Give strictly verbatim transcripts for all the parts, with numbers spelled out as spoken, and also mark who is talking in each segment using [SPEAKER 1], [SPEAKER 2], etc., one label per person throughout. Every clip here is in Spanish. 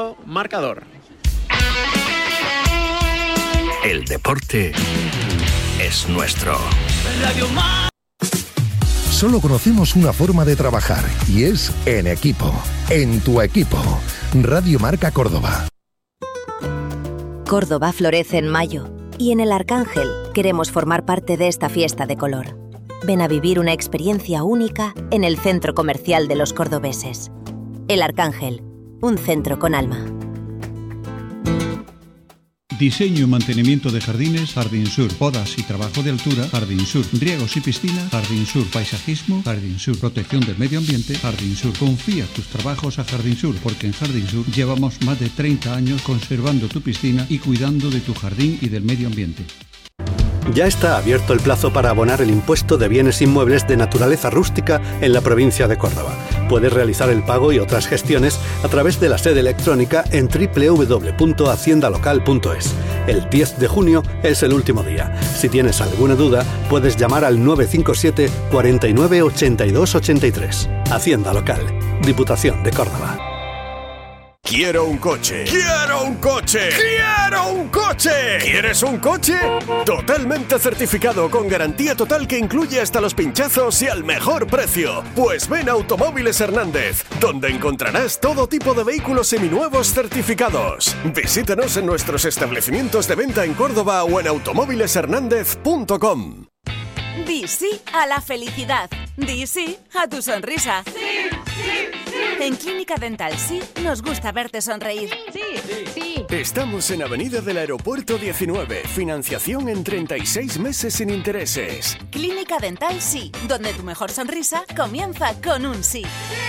[SPEAKER 1] Marcador.
[SPEAKER 2] El deporte es nuestro.
[SPEAKER 3] Radio Mar-
[SPEAKER 4] Solo conocemos una forma de trabajar y es en equipo. En tu equipo. Radio Marca Córdoba.
[SPEAKER 5] Córdoba florece en mayo y en el Arcángel queremos formar parte de esta fiesta de color. Ven a vivir una experiencia única en el centro comercial de los cordobeses. El Arcángel, un centro con alma.
[SPEAKER 6] Diseño y mantenimiento de jardines, Jardín Sur. Podas y trabajo de altura, Jardín Sur. Riegos y piscina, Jardín Sur. Paisajismo, Jardín Sur. Protección del medio ambiente, Jardín Sur. Confía tus trabajos a Jardín Sur, porque en Jardín Sur llevamos más de treinta años conservando tu piscina y cuidando de tu jardín y del medio ambiente.
[SPEAKER 7] Ya está abierto el plazo para abonar el impuesto de bienes inmuebles de naturaleza rústica en la provincia de Córdoba. Puedes realizar el pago y otras gestiones a través de la sede electrónica en doble u doble u doble u punto hacienda local punto es. El diez de junio es el último día. Si tienes alguna duda, puedes llamar al nueve cinco siete, cuarenta y nueve, ochenta y dos, ochenta y tres. Hacienda Local, Diputación de Córdoba.
[SPEAKER 8] Quiero un coche. ¡Quiero un coche! ¡Quiero un coche! ¿Quieres un coche? Totalmente certificado, con garantía total que incluye hasta los pinchazos y al mejor precio. Pues ven a Automóviles Hernández, donde encontrarás todo tipo de vehículos seminuevos certificados. Visítanos en nuestros establecimientos de venta en Córdoba o en automóviles hernández punto com.
[SPEAKER 9] Di sí a la felicidad. Di sí a tu sonrisa.
[SPEAKER 3] Sí, sí, sí.
[SPEAKER 9] En Clínica Dental Sí nos gusta verte sonreír.
[SPEAKER 3] Sí, sí, sí.
[SPEAKER 8] Estamos en Avenida del Aeropuerto diecinueve. Financiación en treinta y seis meses sin intereses.
[SPEAKER 9] Clínica Dental Sí, donde tu mejor sonrisa comienza con un sí.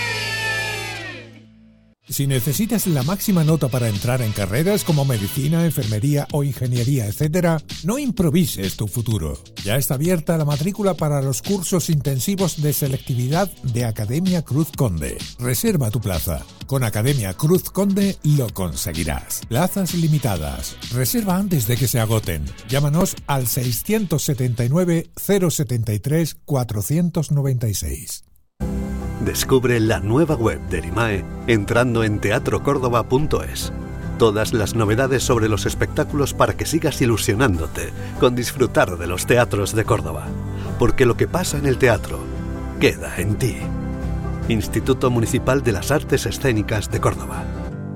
[SPEAKER 10] Si necesitas la máxima nota para entrar en carreras como medicina, enfermería o ingeniería, etcétera, no improvises tu futuro. Ya está abierta la matrícula para los cursos intensivos de selectividad de Academia Cruz Conde. Reserva tu plaza. Con Academia Cruz Conde lo conseguirás. Plazas limitadas. Reserva antes de que se agoten. Llámanos al seiscientos setenta y nueve, cero setenta y tres, cuatrocientos noventa y seis.
[SPEAKER 7] Descubre la nueva web de Erimae entrando en teatro córdoba punto es. Todas las novedades sobre los espectáculos para que sigas ilusionándote con disfrutar de los teatros de Córdoba. Porque lo que pasa en el teatro queda en ti. Instituto Municipal de las Artes Escénicas de Córdoba.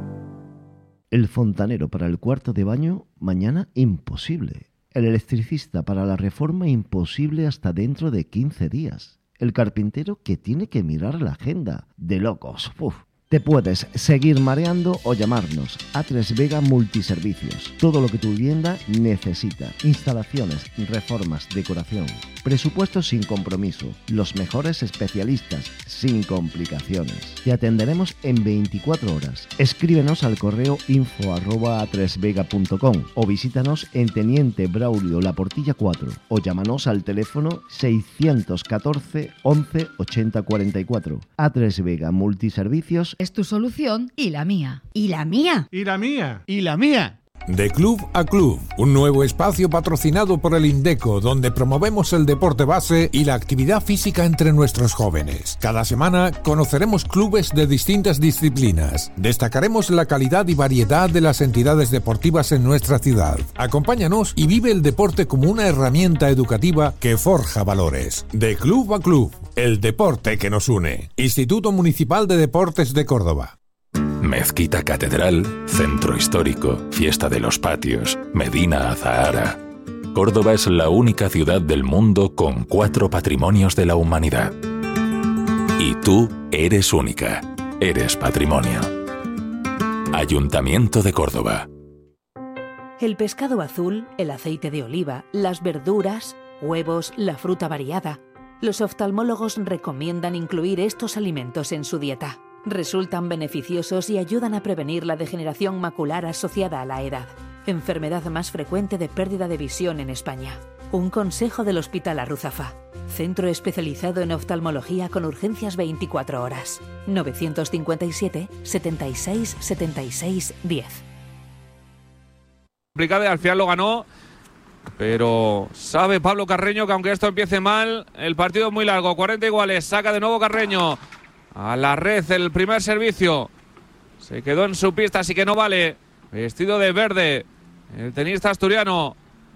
[SPEAKER 11] El fontanero para el cuarto de baño, mañana imposible. El electricista para la reforma, imposible hasta dentro de quince días. El carpintero que tiene que mirar la agenda. De locos. Uf. Te puedes seguir mareando o llamarnos. A tres Vega Multiservicios. Todo lo que tu vivienda necesita. Instalaciones, reformas, decoración. Presupuestos sin compromiso. Los mejores especialistas, sin complicaciones. Te atenderemos en veinticuatro horas. Escríbenos al correo info arroba a tres vega punto com o visítanos en Teniente Braulio La Portilla cuatro o llámanos al teléfono seiscientos catorce, once, ochenta, cuarenta y cuatro. A tres Vega Multiservicios
[SPEAKER 12] es tu solución y la mía. ¿Y la mía?
[SPEAKER 13] ¿Y la mía? ¿Y la mía?
[SPEAKER 10] De Club a Club, un nuevo espacio patrocinado por el Indeco, donde promovemos el deporte base y la actividad física entre nuestros jóvenes. Cada semana conoceremos clubes de distintas disciplinas. Destacaremos la calidad y variedad de las entidades deportivas en nuestra ciudad. Acompáñanos y vive el deporte como una herramienta educativa que forja valores. De Club a Club, el deporte que nos une. Instituto Municipal de Deportes de Córdoba.
[SPEAKER 2] Mezquita Catedral, Centro Histórico, Fiesta de los Patios, Medina Azahara. Córdoba es la única ciudad del mundo con cuatro patrimonios de la humanidad. Y tú eres única, eres patrimonio. Ayuntamiento de Córdoba.
[SPEAKER 14] El pescado azul, el aceite de oliva, las verduras, huevos, la fruta variada. Los oftalmólogos recomiendan incluir estos alimentos en su dieta. Resultan beneficiosos y ayudan a prevenir la degeneración macular asociada a la edad, enfermedad más frecuente de pérdida de visión en España. Un consejo del Hospital Arruzafa, centro especializado en oftalmología con urgencias veinticuatro horas. novecientos cincuenta y siete, setenta y seis, setenta y seis, diez.
[SPEAKER 15] Complicado, al final lo ganó, pero sabe Pablo Carreño que aunque esto empiece mal, el partido es muy largo, cuarenta iguales, saca de nuevo Carreño. A la red el primer servicio. Se quedó en su pista, así que no vale. Vestido de verde, el tenista asturiano.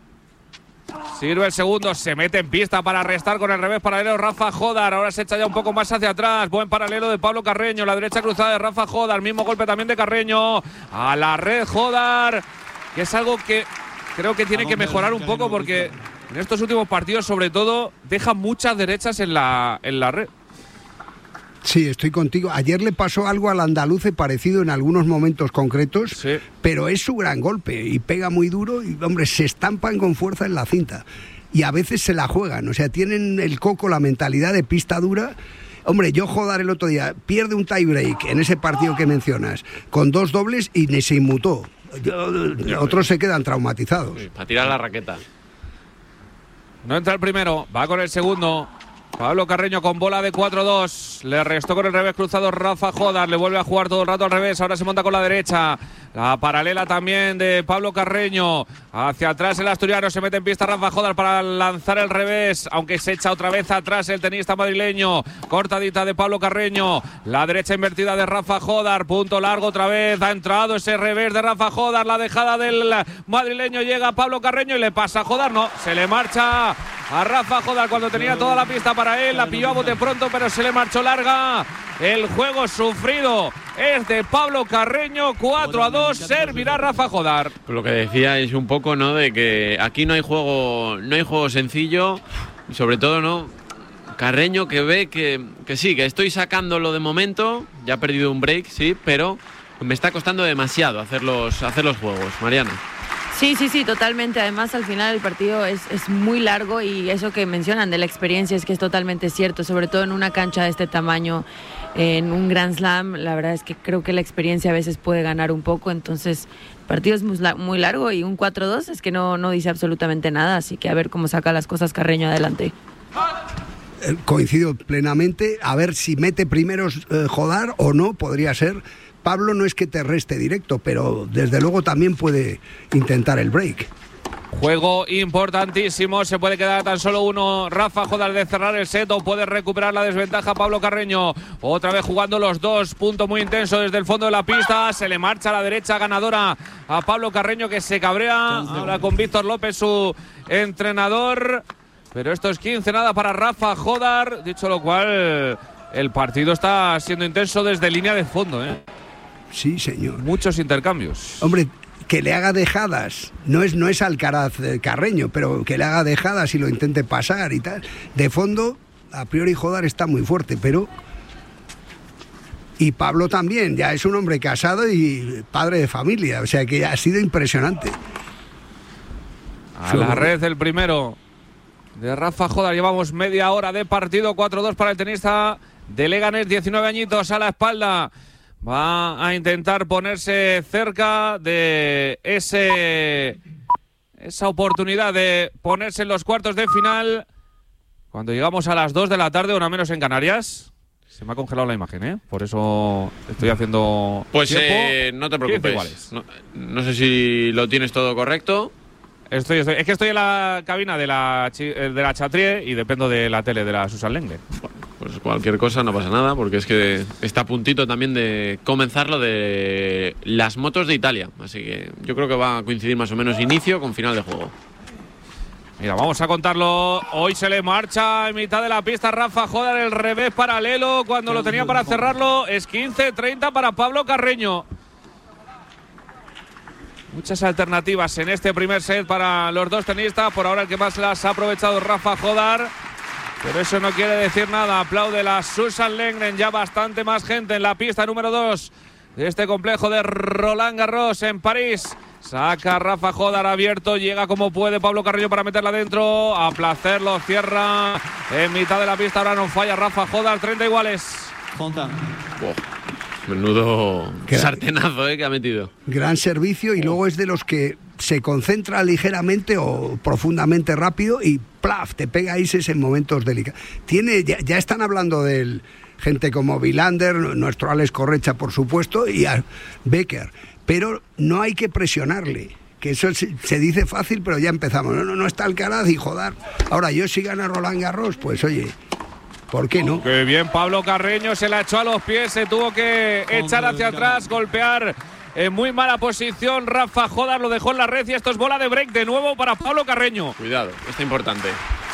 [SPEAKER 15] Sirve el segundo, se mete en pista para restar con el revés paralelo Rafa Jodar. Ahora se echa ya un poco más hacia atrás. Buen paralelo de Pablo Carreño. La derecha cruzada de Rafa Jodar. Mismo golpe también de Carreño. A la red Jodar, que es algo que creo que tiene que mejorar un poco, porque en estos últimos partidos, sobre todo, deja muchas derechas en la, en la red.
[SPEAKER 1] Sí, estoy contigo. Ayer le pasó algo al andaluce parecido en algunos momentos concretos, sí. Pero es su gran golpe y pega muy duro y, hombre, se estampan con fuerza en la cinta. Y a veces se la juegan, o sea, tienen el coco, la mentalidad de pista dura. Hombre, yo Jodar el otro día pierde un tiebreak en ese partido que mencionas, con dos dobles y ni se inmutó. Yo, otros se quedan traumatizados.
[SPEAKER 16] Sí, para tirar la raqueta.
[SPEAKER 15] No entra el primero, va con el segundo. Pablo Carreño con bola de cuatro dos. Le restó con el revés cruzado Rafa Jodar. Le vuelve a jugar todo el rato al revés. Ahora se monta con la derecha. La paralela también de Pablo Carreño. Hacia atrás el asturiano. Se mete en pista Rafa Jodar para lanzar el revés. Aunque se echa otra vez atrás el tenista madrileño. Cortadita de Pablo Carreño. La derecha invertida de Rafa Jodar. Punto largo otra vez. Ha entrado ese revés de Rafa Jodar. La dejada del madrileño. Llega a Pablo Carreño y le pasa a Jodar. No, se le marcha a Rafa Jodar cuando tenía toda la pista para él. La pilló a bote pronto, pero se le marchó larga. El juego sufrido es de Pablo Carreño. cuatro a dos. Servirá Rafa Jodar.
[SPEAKER 16] Pues lo que decía es un poco, ¿no?, de que aquí no hay juego, no hay juego sencillo. Y sobre todo, ¿no?, Carreño que ve que, que sí, que estoy sacándolo de momento. Ya ha perdido un break, sí, pero me está costando demasiado hacer los, hacer los juegos. Mariana.
[SPEAKER 17] Sí, sí, sí, totalmente. Además, al final el partido es, es muy largo y eso que mencionan de la experiencia es que es totalmente cierto, sobre todo en una cancha de este tamaño, en un Grand Slam. La verdad es que creo que la experiencia a veces puede ganar un poco, entonces el partido es muy, muy largo y un cuatro dos es que no, no dice absolutamente nada, así que a ver cómo saca las cosas Carreño adelante.
[SPEAKER 1] Coincido plenamente, a ver si mete primero eh, Jodar o no, podría ser. Pablo no es que te reste directo, pero desde luego también puede intentar el break.
[SPEAKER 15] Juego importantísimo, se puede quedar tan solo uno. Rafa Jodar de cerrar el set o puede recuperar la desventaja Pablo Carreño. Otra vez jugando los dos, punto muy intenso desde el fondo de la pista. Se le marcha a la derecha ganadora a Pablo Carreño, que se cabrea. Ahora con Víctor López, su entrenador. Pero esto es quince nada para Rafa Jodar. Dicho lo cual, el partido está siendo intenso desde línea de fondo, ¿eh?
[SPEAKER 1] Sí, señor.
[SPEAKER 15] Muchos intercambios.
[SPEAKER 1] Hombre, que le haga dejadas, no es, no es Alcaraz Carreño, pero que le haga dejadas y lo intente pasar y tal. De fondo, a priori Jodar está muy fuerte, pero... Y Pablo también, ya es un hombre casado y padre de familia, o sea que ha sido impresionante.
[SPEAKER 15] A la red el primero de Rafa Jodar. Llevamos media hora de partido, cuatro dos para el tenista de Leganés, diecinueve añitos a la espalda. Va a intentar ponerse cerca de ese esa oportunidad de ponerse en los cuartos de final. Cuando llegamos a las dos de la tarde, una menos en Canarias. Se me ha congelado la imagen, ¿eh? Por eso estoy haciendo
[SPEAKER 16] Pues
[SPEAKER 15] tiempo.
[SPEAKER 16] Eh, no te preocupes. No, no sé si lo tienes todo correcto.
[SPEAKER 15] Estoy, estoy, es que estoy en la cabina de la, de la Chatrier y dependo de la tele de la Susan Lenglen.
[SPEAKER 16] Bueno, pues cualquier cosa, no pasa nada, porque es que está a puntito también de comenzar lo de las motos de Italia. Así que yo creo que va a coincidir más o menos inicio con final de juego.
[SPEAKER 15] Mira, vamos a contarlo. Hoy se le marcha en mitad de la pista Rafa Jodar, el revés paralelo. Cuando lo tenía para cerrarlo es quince treinta para Pablo Carreño. Muchas alternativas en este primer set para los dos tenistas. Por ahora el que más las ha aprovechado es Rafa Jodar. Pero eso no quiere decir nada. Aplaude la Susan Lenglen. Ya bastante más gente en la pista número dos de este complejo de Roland Garros en París. Saca Rafa Jodar abierto. Llega como puede Pablo Carreño para meterla dentro. A placer lo cierra en mitad de la pista. Ahora no falla Rafa Jodar. treinta iguales.
[SPEAKER 16] Oh, menudo gran sartenazo eh, que ha metido.
[SPEAKER 1] Gran servicio y luego es de los que se concentra ligeramente o profundamente rápido y plaf, te pega ahí en momentos delicados. Tiene, ya, ya están hablando de él, gente como Vilander, nuestro Alex Correcha, por supuesto, y a Becker. Pero no hay que presionarle, que eso se, se dice fácil, pero ya empezamos. No, no, no está Alcaraz y Jodar. Ahora, yo si gana Roland Garros, pues oye, ¿por qué no?
[SPEAKER 15] Qué bien, Pablo Carreño se la echó a los pies, se tuvo que echar hacia atrás, golpear en muy mala posición. Rafa Jodar lo dejó en la red y esto es bola de break de nuevo para Pablo Carreño.
[SPEAKER 16] Cuidado, está importante.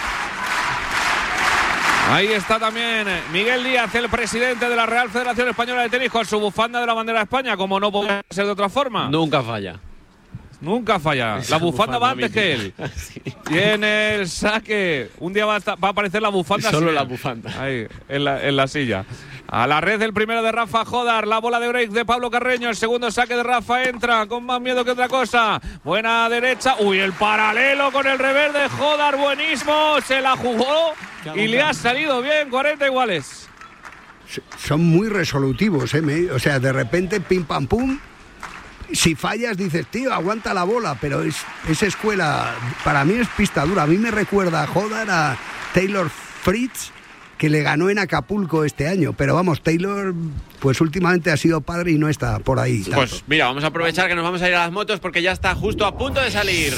[SPEAKER 15] Ahí está también Miguel Díaz, el presidente de la Real Federación Española de Tenis, con su bufanda de la bandera de España, como no puede ser de otra forma.
[SPEAKER 16] Nunca falla.
[SPEAKER 15] Nunca falla. Esa la bufanda, bufanda va antes que él. Sí. Tiene el saque. Un día va a, estar, va a aparecer la bufanda.
[SPEAKER 16] Solo la bufanda.
[SPEAKER 15] Ahí, en la, en la silla. A la red el primero de Rafa Jodar. La bola de break de Pablo Carreño. El segundo saque de Rafa entra con más miedo que otra cosa. Buena derecha. Uy, el paralelo con el revés de Jodar. Buenísimo. Se la jugó y le ha salido bien. cuarenta iguales.
[SPEAKER 1] Son muy resolutivos, ¿eh? O sea, de repente, pim pam pum. Si fallas dices, tío, aguanta la bola, pero es, esa escuela para mí es pista dura. A mí me recuerda a Jodar a Taylor Fritz, que le ganó en Acapulco este año. Pero vamos, Taylor pues últimamente ha sido padre y no está por ahí tanto.
[SPEAKER 16] Pues mira, vamos a aprovechar que nos vamos a ir a las motos porque ya está justo a punto de salir.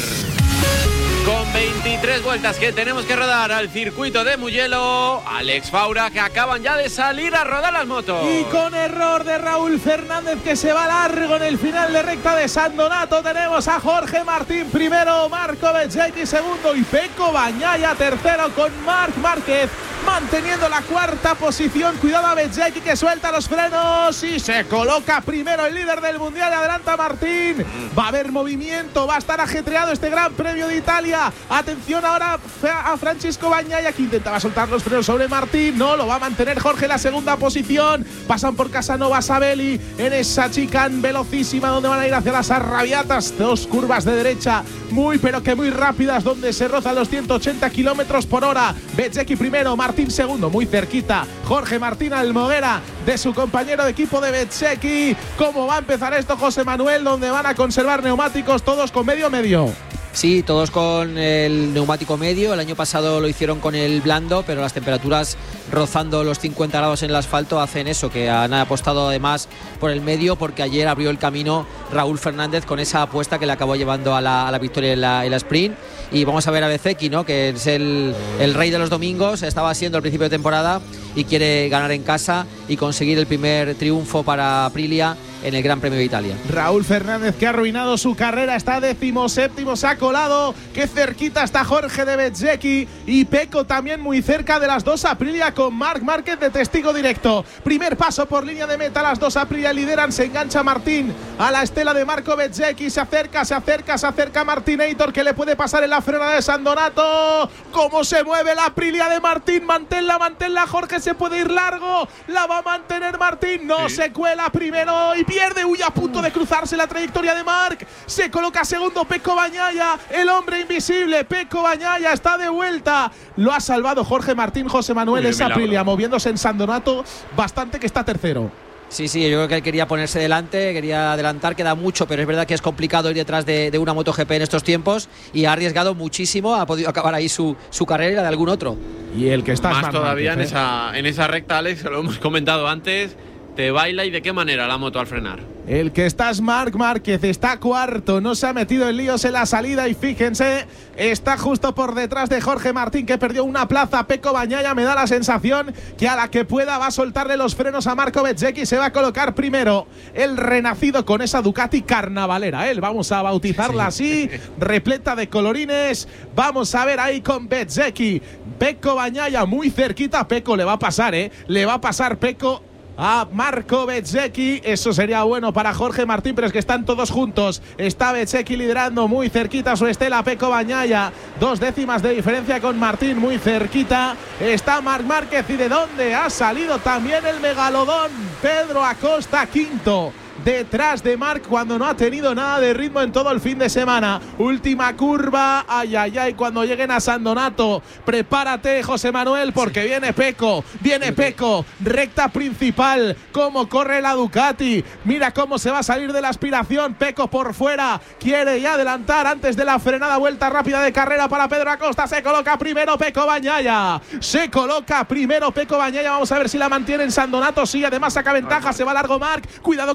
[SPEAKER 16] Con veintitrés vueltas que tenemos que rodar al circuito de Mugello, Alex Faura, que acaban ya de salir a rodar las motos.
[SPEAKER 18] Y con error de Raúl Fernández, que se va largo en el final de recta de San Donato, tenemos a Jorge Martín primero, Marco Bezzecchi segundo y Pecco Bagnaia tercero, con Marc Márquez manteniendo la cuarta posición. Cuidado a Bezzecchi, que suelta los frenos y se coloca primero el líder del mundial. Adelanta Martín. Va a haber movimiento, va a estar ajetreado este Gran Premio de Italia. Atención ahora a Francisco Bagnaia, que intentaba soltar los frenos sobre Martín. No, lo va a mantener Jorge en la segunda posición. Pasan por Casanova Sabelli en esa chicane velocísima donde van a ir hacia las Arrabiatas. Dos curvas de derecha muy pero que muy rápidas, donde se rozan los ciento ochenta kilómetros por hora. Bezzecchi primero, Martín segundo, muy cerquita Jorge Martín Almoguera de su compañero de equipo de Bezzecchi. ¿Cómo va a empezar esto, José Manuel? Donde van a conservar neumáticos todos con medio medio.
[SPEAKER 19] Sí, todos con el neumático medio. El año pasado lo hicieron con el blando, pero las temperaturas rozando los cincuenta grados en el asfalto hacen eso, que han apostado además por el medio, porque ayer abrió el camino Raúl Fernández con esa apuesta que le acabó llevando a la, a la victoria en la, en la sprint. Y vamos a ver a Bezzecchi, ¿no?, que es el, el rey de los domingos, estaba siendo al principio de temporada y quiere ganar en casa y conseguir el primer triunfo para Aprilia en el Gran Premio de Italia.
[SPEAKER 18] Raúl Fernández, que ha arruinado su carrera, está decimoséptimo, se ha colado, que cerquita está Jorge de Bezzecchi, y Pecco también muy cerca de las dos Aprilia, con Marc Márquez de testigo directo. Primer paso por línea de meta, las dos Aprilia lideran, se engancha Martín a la estela de Marco Bezzecchi, se acerca, se acerca, se acerca Martinator, que le puede pasar en la frenada de San Donato. ¿Cómo se mueve la Aprilia de Martín? Manténla, manténla, Jorge, se puede ir largo, la va a mantener Martín, no sí. se cuela primero y pierde, huye a punto de cruzarse la trayectoria de Marc, se coloca segundo Pecco Bagnaia, el hombre invisible, Pecco Bagnaia está de vuelta, lo ha salvado Jorge Martín. José Manuel, esa Aprilia moviéndose en San Donato bastante, que está tercero.
[SPEAKER 19] Sí, sí, yo creo que él quería ponerse delante, quería adelantar, queda mucho, pero es verdad que es complicado ir detrás de, de una MotoGP en estos tiempos, y ha arriesgado muchísimo, ha podido acabar ahí su, su carrera y la de algún otro.
[SPEAKER 18] Y el que está
[SPEAKER 16] más todavía en, esa, en esa recta, Alex, lo hemos comentado antes, te baila, y de qué manera la moto al frenar.
[SPEAKER 18] El que está es Marc Márquez, está cuarto, no se ha metido en líos en la salida y fíjense, está justo por detrás de Jorge Martín, que perdió una plaza. Pecco Bagnaia me da la sensación que a la que pueda va a soltarle los frenos a Marco Bezzecchi, se va a colocar primero el renacido con esa Ducati carnavalera, ¿eh? Vamos a bautizarla así, repleta de colorines. Vamos a ver ahí con Bezzecchi, Pecco Bagnaia muy cerquita. Pecco le va a pasar, ¿eh? Le va a pasar Pecco a Marco Bezzecchi, eso sería bueno para Jorge Martín, pero es que están todos juntos. Está Bezzecchi liderando muy cerquita a su estela, Pecco Bagnaia, dos décimas de diferencia con Martín, muy cerquita está Marc Márquez. ¿Y de dónde ha salido también el megalodón? Pedro Acosta, quinto, detrás de Marc, cuando no ha tenido nada de ritmo en todo el fin de semana. Última curva, ay, ay, ay, cuando lleguen a San Donato, prepárate, José Manuel, porque viene Pecco, viene Pecco, recta principal, cómo corre la Ducati, mira cómo se va a salir de la aspiración, Pecco por fuera, quiere ya adelantar antes de la frenada, vuelta rápida de carrera para Pedro Acosta, se coloca primero Pecco Bagnaia, se coloca primero Pecco Bagnaia, vamos a ver si la mantiene en San Donato, sí, además saca ventaja, se va largo Marc, cuidado con Pedro,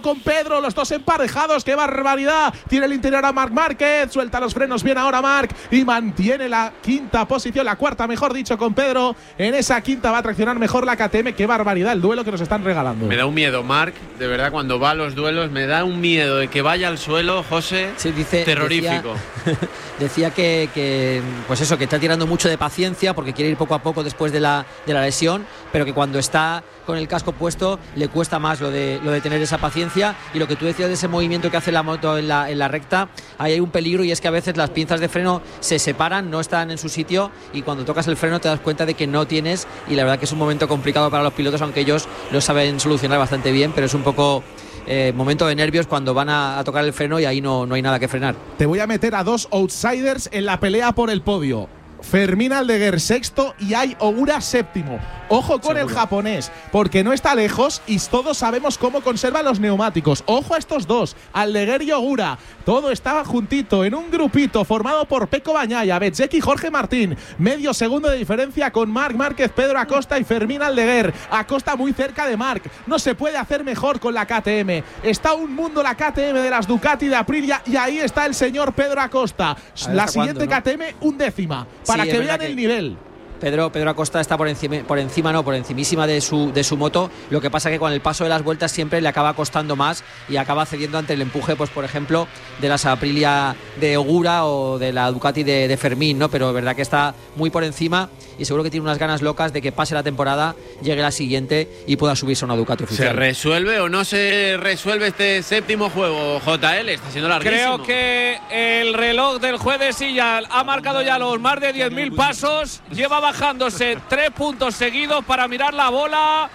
[SPEAKER 18] Pedro, los dos emparejados. ¡Qué barbaridad! Tiene el interior a Marc Márquez, suelta los frenos bien ahora Marc y mantiene la quinta posición, la cuarta mejor dicho, con Pedro. En esa quinta va a traccionar mejor la K T M. ¡Qué barbaridad el duelo que nos están regalando!
[SPEAKER 16] Me da un miedo Marc, de verdad, cuando va a los duelos me da un miedo de que vaya al suelo, José,
[SPEAKER 19] sí, dice,
[SPEAKER 16] terrorífico.
[SPEAKER 19] Decía, decía que, que, pues eso, que está tirando mucho de paciencia porque quiere ir poco a poco después de la, de la lesión, pero que cuando está con el casco puesto le cuesta más lo de, lo de tener esa paciencia. Y lo que tú decías de ese movimiento que hace la moto en la, en la recta, ahí hay un peligro, y es que a veces las pinzas de freno se separan, no están en su sitio, y cuando tocas el freno te das cuenta de que no tienes, y la verdad que es un momento complicado para los pilotos, aunque ellos lo saben solucionar bastante bien, pero es un poco eh, momento de nervios cuando van a, a tocar el freno y ahí no, no hay nada que frenar.
[SPEAKER 18] Te voy a meter a dos outsiders en la pelea por el podio. Fermín Aldeguer sexto y Ai Ogura séptimo. Ojo con Seguro. el japonés, porque no está lejos y todos sabemos cómo conserva los neumáticos. Ojo a estos dos, Aldeguer y Ogura. Todo estaba juntito en un grupito formado por Pecco Bagnaia, Bezzecchi y Jorge Martín. Medio segundo de diferencia con Marc Márquez, Pedro Acosta y Fermín Aldeguer. Acosta muy cerca de Marc. No se puede hacer mejor con la K T M. Está un mundo la K T M de las Ducati de Aprilia, y ahí está el señor Pedro Acosta. La siguiente cuándo, ¿no? K T M, un décima. Para sí, que vean que el nivel.
[SPEAKER 19] Pedro, Pedro Acosta está por encima, por encima no, por encimísima de su, de su moto. Lo que pasa que con el paso de las vueltas siempre le acaba costando más y acaba cediendo ante el empuje, pues por ejemplo, de las Aprilia de Ogura o de la Ducati de, de Fermín, ¿no? Pero es verdad que está muy por encima y seguro que tiene unas ganas locas de que pase la temporada, llegue la siguiente y pueda subirse a una Ducati oficial.
[SPEAKER 16] ¿Se resuelve o no se resuelve este séptimo juego, J L? Está siendo larguísimo.
[SPEAKER 15] Creo que el reloj del juez de silla ha marcado ya los más de diez mil pasos. Lleva bajándose tres puntos seguidos para mirar la bola.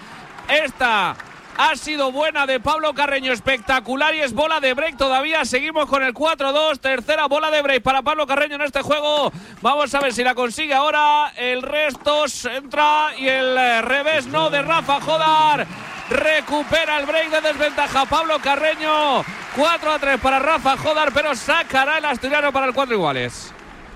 [SPEAKER 15] Esta ha sido buena de Pablo Carreño, espectacular, y es bola de break todavía. Seguimos con el cuatro dos, tercera bola de break para Pablo Carreño en este juego. Vamos a ver si la consigue ahora. El resto entra y el revés no, de Rafa Jodar. Recupera el break de desventaja Pablo Carreño. cuatro a tres para Rafa Jodar, pero sacará el asturiano para el cuatro iguales.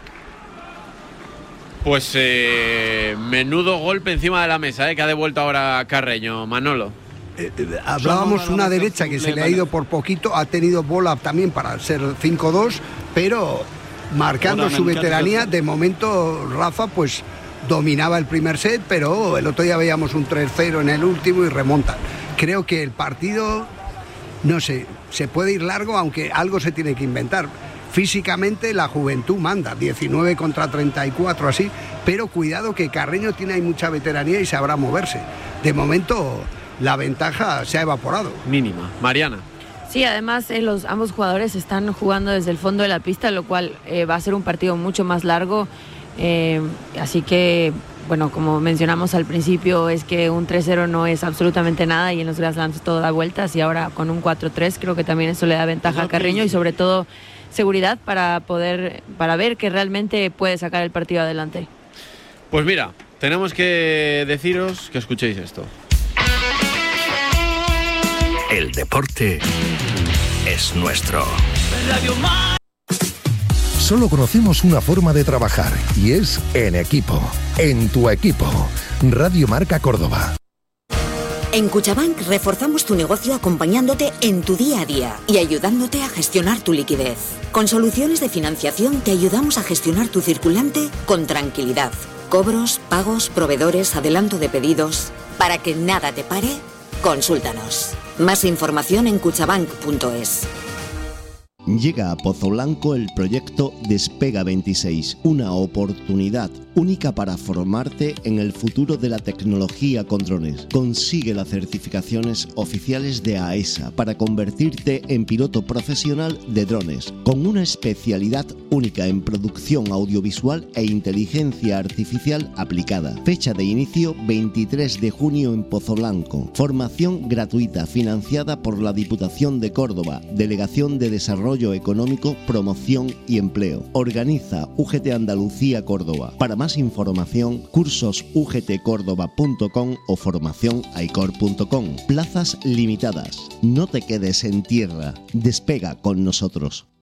[SPEAKER 16] Pues eh, menudo golpe encima de la mesa, eh, que ha devuelto ahora Carreño, Manolo.
[SPEAKER 1] Eh, eh, hablábamos una derecha que se le ha ido por poquito, ha tenido bola también para ser cinco dos, pero marcando su veteranía. De momento Rafa pues dominaba el primer set, pero el otro día veíamos un tres cero en el último y remontan. Creo que el partido, no sé, se puede ir largo, aunque algo se tiene que inventar. Físicamente la juventud manda, diecinueve contra treinta y cuatro así, pero cuidado que Carreño tiene ahí mucha veteranía y sabrá moverse. De momento la ventaja se ha evaporado.
[SPEAKER 16] Mínima. Mariana.
[SPEAKER 17] Sí, además eh, los ambos jugadores están jugando desde el fondo de la pista, lo cual eh, va a ser un partido mucho más largo. Eh, así que, bueno, como mencionamos al principio, es que un tres cero no es absolutamente nada y en los Grand Slams todo da vueltas, y ahora con un cuatro tres creo que también eso le da ventaja a Carreño y sobre todo seguridad para poder, para ver que realmente puede sacar el partido adelante.
[SPEAKER 16] Pues mira, tenemos que deciros que escuchéis esto.
[SPEAKER 20] El deporte es nuestro.
[SPEAKER 4] Solo conocemos una forma de trabajar y es en equipo. En tu equipo. Radio Marca Córdoba.
[SPEAKER 21] En Cuchabank reforzamos tu negocio acompañándote en tu día a día y ayudándote a gestionar tu liquidez. Con soluciones de financiación te ayudamos a gestionar tu circulante con tranquilidad. Cobros, pagos, proveedores, adelanto de pedidos. Para que nada te pare, consúltanos. Más información en cuchabank punto es.
[SPEAKER 11] Llega a Pozo Blanco el proyecto Despega veintiséis, una oportunidad única para formarte en el futuro de la tecnología con drones. Consigue las certificaciones oficiales de AESA para convertirte en piloto profesional de drones, con una especialidad única en producción audiovisual e inteligencia artificial aplicada. Fecha de inicio veintitrés de junio en Pozo Blanco. Formación gratuita financiada por la Diputación de Córdoba, Delegación de Desarrollo Económico, Promoción y Empleo. Organiza U G T Andalucía Córdoba. Para más información, cursos u g t córdoba punto com o formación aicor punto com. Plazas limitadas. No te quedes en tierra. Despega con nosotros.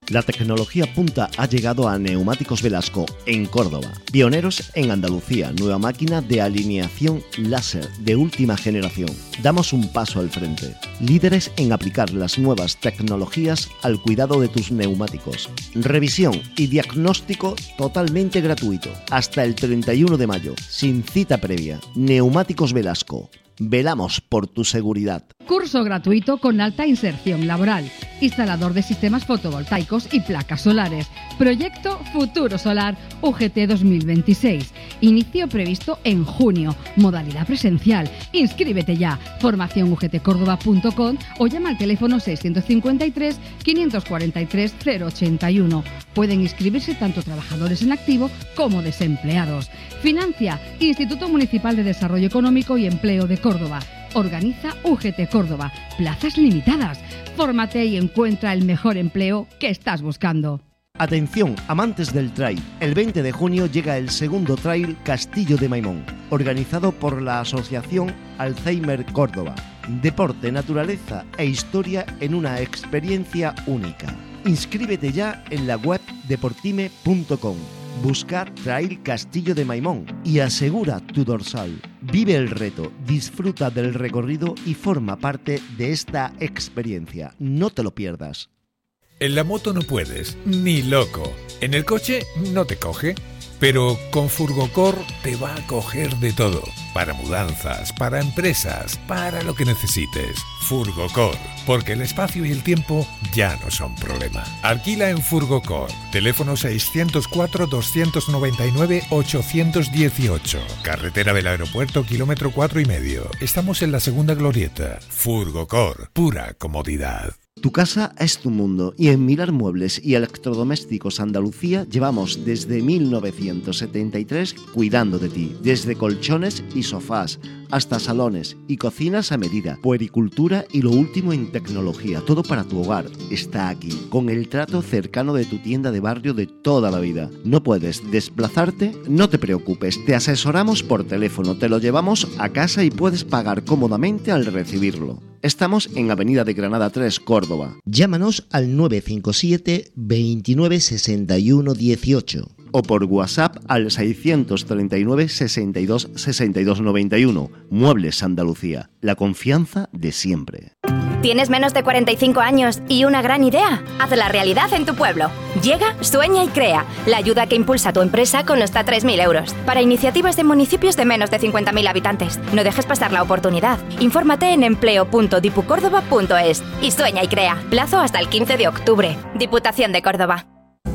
[SPEAKER 11] La tecnología punta ha llegado a Neumáticos Velasco en Córdoba. Pioneros en Andalucía, nueva máquina de alineación láser de última generación. Damos un paso al frente. Líderes en aplicar las nuevas tecnologías al cuidado de tus neumáticos. Revisión y diagnóstico totalmente gratuito. Hasta el treinta y uno de mayo, sin cita previa. Neumáticos Velasco. Velamos por tu seguridad.
[SPEAKER 12] Curso gratuito con alta inserción laboral. Instalador de sistemas fotovoltaicos y placas solares. Proyecto Futuro Solar U G T dos mil veintiséis. Inicio previsto en junio. Modalidad presencial. Inscríbete ya. Formación u g t córdoba punto com o llama al teléfono seiscientos cincuenta y tres, quinientos cuarenta y tres, cero ochenta y uno. Pueden inscribirse tanto trabajadores en activo como desempleados. Financia Instituto Municipal de Desarrollo Económico y Empleo de Córdoba. Organiza U G T Córdoba. Plazas limitadas. Fórmate y encuentra el mejor empleo que estás buscando.
[SPEAKER 11] Atención, amantes del trail. El veinte de junio llega el segundo trail Castillo de Maimón, organizado por la Asociación Alzheimer Córdoba. Deporte, naturaleza e historia en una experiencia única. Inscríbete ya en la web deportime punto com. Busca Trail Castillo de Maimón y asegura tu dorsal. Vive el reto, disfruta del recorrido y forma parte de esta experiencia. No te lo pierdas.
[SPEAKER 10] En la moto no puedes, ni loco. En el coche no te coge. Pero con Furgocor te va a coger de todo. Para mudanzas, para empresas, para lo que necesites. Furgocor, porque el espacio y el tiempo ya no son problema. Alquila en Furgocor. Teléfono seiscientos cuatro, doscientos noventa y nueve, ochocientos dieciocho. Carretera del Aeropuerto, kilómetro cuatro y medio. Estamos en la segunda glorieta. Furgocor, pura comodidad.
[SPEAKER 11] Tu casa es tu mundo y en Mirar Muebles y Electrodomésticos Andalucía llevamos desde mil novecientos setenta y tres cuidando de ti, desde colchones y sofás hasta salones y cocinas a medida, puericultura y lo último en tecnología, todo para tu hogar está aquí, con el trato cercano de tu tienda de barrio de toda la vida. ¿No puedes desplazarte? No te preocupes, te asesoramos por teléfono, te lo llevamos a casa y puedes pagar cómodamente al recibirlo. Estamos en Avenida de Granada tres, Córdoba. Llámanos al nueve cinco siete, veintinueve, sesenta y uno, dieciocho o por WhatsApp al seiscientos treinta y nueve, sesenta y dos, sesenta y dos, noventa y uno. Muebles Andalucía, la confianza de siempre.
[SPEAKER 5] ¿Tienes menos de cuarenta y cinco años y una gran idea? Hazla realidad en tu pueblo. Llega, sueña y crea. La ayuda que impulsa a tu empresa con hasta tres mil euros. Para iniciativas de municipios de menos de cincuenta mil habitantes. No dejes pasar la oportunidad. Infórmate en empleo punto dipucórdoba punto es y sueña y crea. Plazo hasta el quince de octubre. Diputación de Córdoba.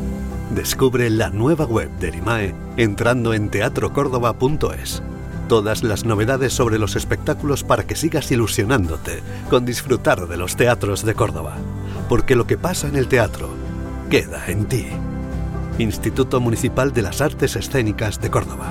[SPEAKER 7] Descubre la nueva web del I M A E entrando en teatro córdoba punto es. Todas las novedades sobre los espectáculos para que sigas ilusionándote con disfrutar de los teatros de Córdoba. Porque lo que pasa en el teatro queda en ti. Instituto Municipal de las Artes Escénicas de Córdoba.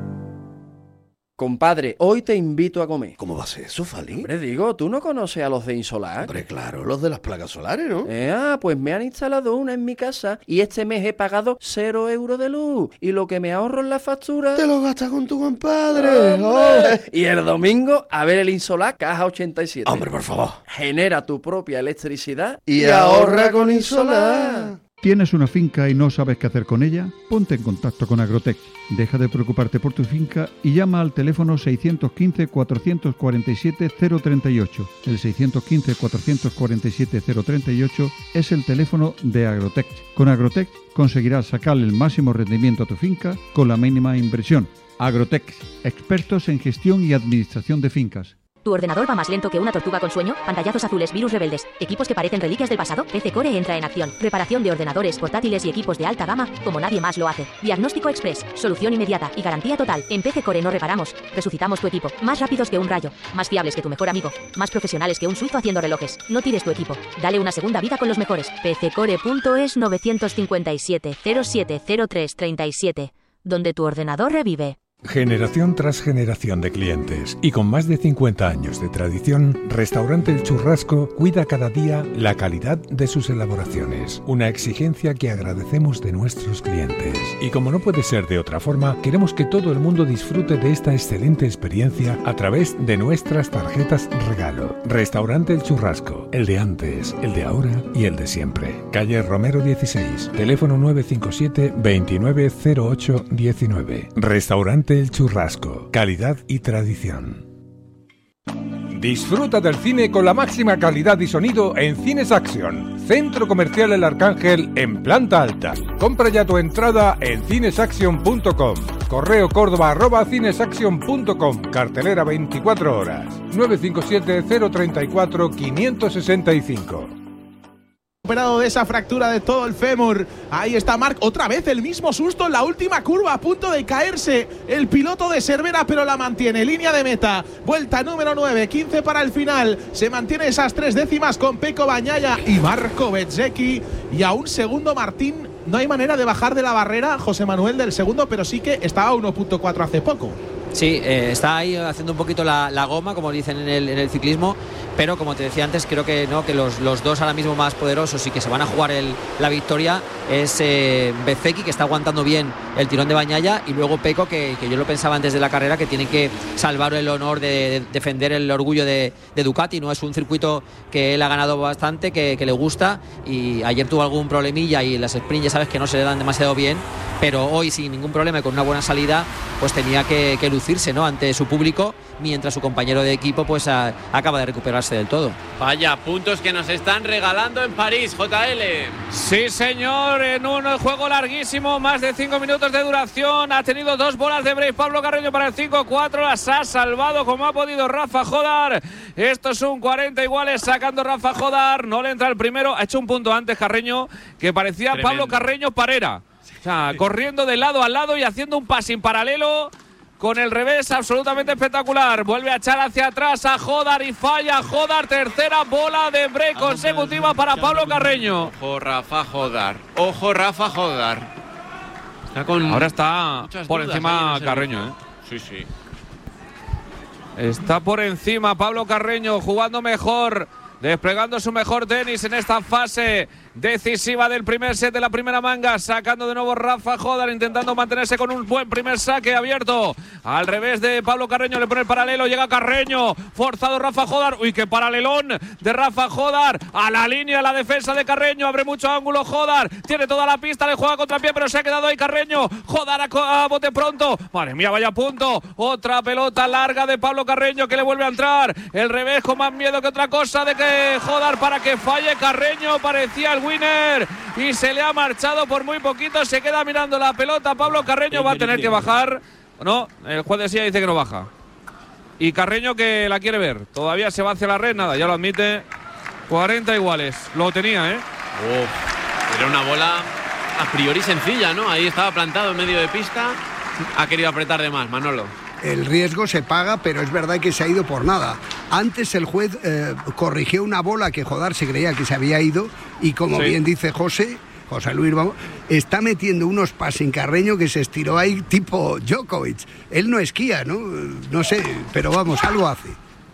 [SPEAKER 22] Compadre, hoy te invito a comer.
[SPEAKER 23] ¿Cómo va a ser eso, Fali?
[SPEAKER 22] Hombre, digo, ¿tú no conoces a los de Insolar?
[SPEAKER 23] Hombre, claro, los de las placas solares, ¿no?
[SPEAKER 22] Eh, ah, pues me han instalado una en mi casa y este mes he pagado cero euros de luz. Y lo que me ahorro en la factura...
[SPEAKER 23] ¡Te lo gastas con tu compadre!
[SPEAKER 22] ¡Oh! Y el domingo, a ver el Insolar Caja ochenta y siete.
[SPEAKER 23] ¡Hombre, por favor!
[SPEAKER 22] Genera tu propia electricidad
[SPEAKER 23] y, y ahorra con Insolar.
[SPEAKER 6] ¿Tienes una finca y no sabes qué hacer con ella? Ponte en contacto con Agrotech. Deja de preocuparte por tu finca y llama al teléfono seiscientos quince, cuatrocientos cuarenta y siete, cero treinta y ocho. El seiscientos quince, cuatrocientos cuarenta y siete, cero treinta y ocho es el teléfono de Agrotech. Con Agrotech conseguirás sacarle el máximo rendimiento a tu finca con la mínima inversión. Agrotech, expertos en gestión y administración de fincas.
[SPEAKER 24] ¿Tu ordenador va más lento que una tortuga con sueño? Pantallazos azules, virus rebeldes, equipos que parecen reliquias del pasado. P C Core entra en acción. Reparación de ordenadores, portátiles y equipos de alta gama como nadie más lo hace. Diagnóstico express, solución inmediata y garantía total. En P C Core no reparamos, resucitamos tu equipo. Más rápidos que un rayo, más fiables que tu mejor amigo, más profesionales que un suizo haciendo relojes. No tires tu equipo, dale una segunda vida con los mejores. P C Core punto es nueve cinco siete, cero siete cero tres tres siete, donde tu ordenador revive.
[SPEAKER 10] Generación tras generación de clientes y con más de cincuenta años de tradición, Restaurante El Churrasco cuida cada día la calidad de sus elaboraciones, una exigencia que agradecemos de nuestros clientes. Y como no puede ser de otra forma, queremos que todo el mundo disfrute de esta excelente experiencia a través de nuestras tarjetas regalo. Restaurante El Churrasco, el de antes, el de ahora y el de siempre. Calle Romero dieciséis, teléfono nueve cinco siete, veintinueve cero ocho diecinueve. Restaurante El Churrasco, calidad y tradición. Disfruta del cine con la máxima calidad y sonido en Cines Action, Centro Comercial El Arcángel en planta alta. Compra ya tu entrada en cinesaction punto com. Correo córdoba arroba cinesaction punto com. Cartelera veinticuatro horas. nueve cinco siete, cero tres cuatro, cinco seis cinco.
[SPEAKER 18] Operado de esa fractura de todo el fémur. Ahí está Marc, otra vez el mismo susto en la última curva, a punto de caerse el piloto de Cervera, pero la mantiene. Línea de meta, vuelta número nueve, quince para el final. Se mantiene esas tres décimas con Pecco Bagnaia y Marco Bezzecchi. Y a un segundo Martín, no hay manera de bajar de la barrera, José Manuel, del segundo, pero sí que estaba a uno punto cuatro hace poco.
[SPEAKER 19] Sí, eh, está ahí haciendo un poquito la, la goma, como dicen en el, en el ciclismo, pero como te decía antes, creo que no, que los, los dos ahora mismo más poderosos y que se van a jugar el, la victoria es eh, Bezzecchi, que está aguantando bien el tirón de Bagnaia, y luego Pecco, que, que yo lo pensaba antes de la carrera, que tiene que salvar el honor de, de defender el orgullo de, de Ducati. No es un circuito que él ha ganado bastante, que, que le gusta, y ayer tuvo algún problemilla y las sprints ya sabes que no se le dan demasiado bien, pero hoy sin ningún problema y con una buena salida pues tenía que, que lucirse, ¿no?, ante su público, mientras su compañero de equipo pues a, acaba de recuperarse del todo.
[SPEAKER 16] Vaya puntos que nos están regalando en París, J L.
[SPEAKER 15] Sí, señor, en un juego larguísimo, más de cinco minutos de duración. Ha tenido dos bolas de break Pablo Carreño para el cinco cuatro, las ha salvado como ha podido Rafa Jodar. Esto es un cuarenta iguales, sacando Rafa Jodar, no le entra el primero. Ha hecho un punto antes Carreño que parecía Tremendo. Pablo Carreño Parera. O sea, corriendo de lado a lado y haciendo un passing paralelo con el revés absolutamente espectacular. Vuelve a echar hacia atrás a Jodar y falla Jodar. Tercera bola de break consecutiva para Pablo Carreño.
[SPEAKER 16] Ojo Rafa Jodar. Ojo Rafa Jodar. Está con
[SPEAKER 15] Ahora está por encima Carreño, ¿eh?
[SPEAKER 16] Sí, sí.
[SPEAKER 15] Está por encima Pablo Carreño, jugando mejor, desplegando su mejor tenis en esta fase decisiva del primer set de la primera manga, sacando de nuevo Rafa Jodar, intentando mantenerse con un buen primer saque abierto. Al revés de Pablo Carreño, le pone el paralelo, llega Carreño, forzado Rafa Jodar. Uy, qué paralelón de Rafa Jodar, a la línea, la defensa de Carreño, abre mucho ángulo Jodar, tiene toda la pista, le juega contra pie, pero se ha quedado ahí Carreño. Jodar a, a bote pronto, madre mía, vaya punto. Otra pelota larga de Pablo Carreño que le vuelve a entrar, el revés con más miedo que otra cosa de que Jodar para que falle Carreño, parecía el winner y se le ha marchado por muy poquito. Se queda mirando la pelota Pablo Carreño, va a tener que bajar. No, el juez de silla dice que no baja, y Carreño que la quiere ver, todavía se va hacia la red, nada, ya lo admite. Cuarenta iguales, lo tenía, eh
[SPEAKER 16] Uf, era una bola a priori sencilla, ¿no? Ahí estaba plantado en medio de pista, ha querido apretar de más, Manolo.
[SPEAKER 1] El riesgo se paga, pero es verdad que se ha ido por nada. Antes el juez eh, corrigió una bola que Jodar se creía que se había ido, y como sí. bien dice José, José Luis, vamos, está metiendo unos passing Carreño que se estiró ahí tipo Djokovic. Él no esquía, ¿no? No sé, pero vamos, algo hace.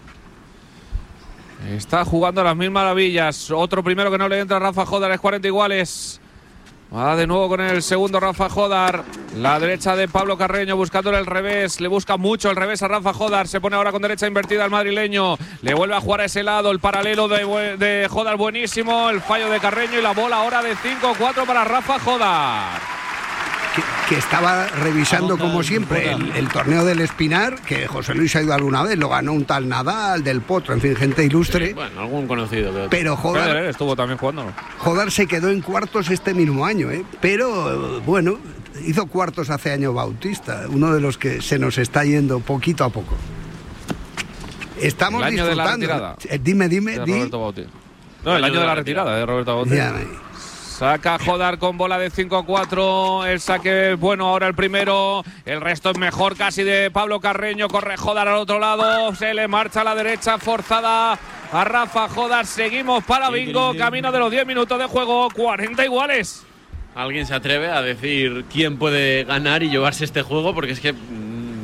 [SPEAKER 15] Está jugando a las mil maravillas. Otro primero que no le entra a Rafa Jodar, es cuarenta iguales. Va de nuevo con el segundo Rafa Jodar. La derecha de Pablo Carreño buscándole el revés. Le busca mucho el revés a Rafa Jodar. Se pone ahora con derecha invertida al madrileño. Le vuelve a jugar a ese lado. El paralelo de, de Jodar buenísimo. El fallo de Carreño y la bola ahora de cinco cuatro para Rafa Jodar.
[SPEAKER 1] Que, que estaba revisando como siempre el, el torneo del Espinar, que José Luis ha ido alguna vez, lo ganó un tal Nadal, Del Potro, en fin, gente ilustre.
[SPEAKER 16] Sí, bueno, algún conocido. Pero,
[SPEAKER 1] pero Jodar
[SPEAKER 15] Federer estuvo también jugando.
[SPEAKER 1] Jodar se quedó en cuartos este mismo año, ¿eh? Pero bueno, hizo cuartos hace año Bautista, uno de los que se nos está yendo poquito a poco. Estamos
[SPEAKER 15] el año
[SPEAKER 1] disfrutando.
[SPEAKER 15] De la retirada.
[SPEAKER 1] Dime, dime,
[SPEAKER 15] de
[SPEAKER 1] di.
[SPEAKER 15] Roberto Bautista. No, el, el año, año de la retirada de Roberto Bautista. Saca Jodar con bola de cinco cuatro. El saque bueno ahora el primero. El resto es mejor casi de Pablo Carreño. Corre Jodar al otro lado. Se le marcha a la derecha forzada a Rafa Jodar. Seguimos para bingo. Camino de los diez minutos de juego. cuarenta iguales.
[SPEAKER 16] ¿Alguien se atreve a decir quién puede ganar y llevarse este juego? Porque es que mmm,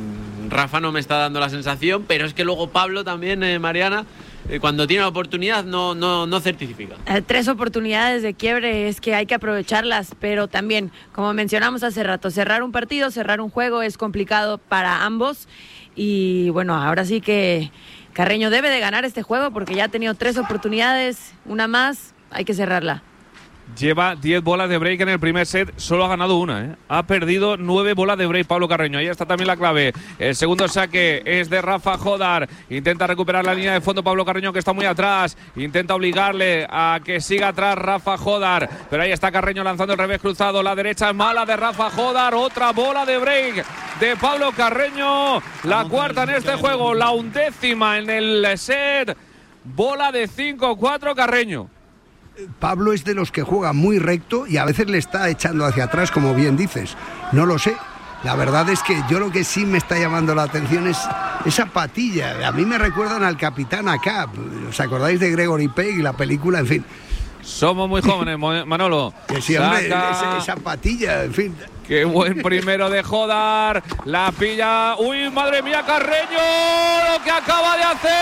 [SPEAKER 16] Rafa no me está dando la sensación, pero es que luego Pablo también, eh, Mariana, eh, cuando tiene la oportunidad no, no, no certifica.
[SPEAKER 17] Eh, tres oportunidades de quiebre, es que hay que aprovecharlas, pero también, como mencionamos hace rato, cerrar un partido, cerrar un juego es complicado para ambos. Y bueno, ahora sí que Carreño debe de ganar este juego porque ya ha tenido tres oportunidades, una más, hay que cerrarla.
[SPEAKER 15] Lleva diez bolas de break en el primer set, solo ha ganado una, ¿eh? Ha perdido nueve bolas de break Pablo Carreño. Ahí está también la clave. El segundo saque es de Rafa Jodar. Intenta recuperar la línea de fondo Pablo Carreño, que está muy atrás. Intenta obligarle a que siga atrás Rafa Jodar. Pero ahí está Carreño lanzando el revés cruzado. La derecha es mala de Rafa Jodar. Otra bola de break de Pablo Carreño. La cuarta en este juego, la undécima en el set. Bola de cinco cuatro Carreño.
[SPEAKER 1] Pablo es de los que juega muy recto y a veces le está echando hacia atrás, como bien dices. No lo sé. La verdad es que yo lo que sí me está llamando la atención es esa patilla. A mí me recuerdan al Capitán Acap. ¿Os acordáis de Gregory Peck y la película? En fin.
[SPEAKER 15] Somos muy jóvenes, Manolo.
[SPEAKER 1] Que sí, hombre, esa, esa patilla, en fin.
[SPEAKER 15] Qué buen primero de Jodar. La pilla. ¡Uy, madre mía, Carreño! ¡Lo que acaba de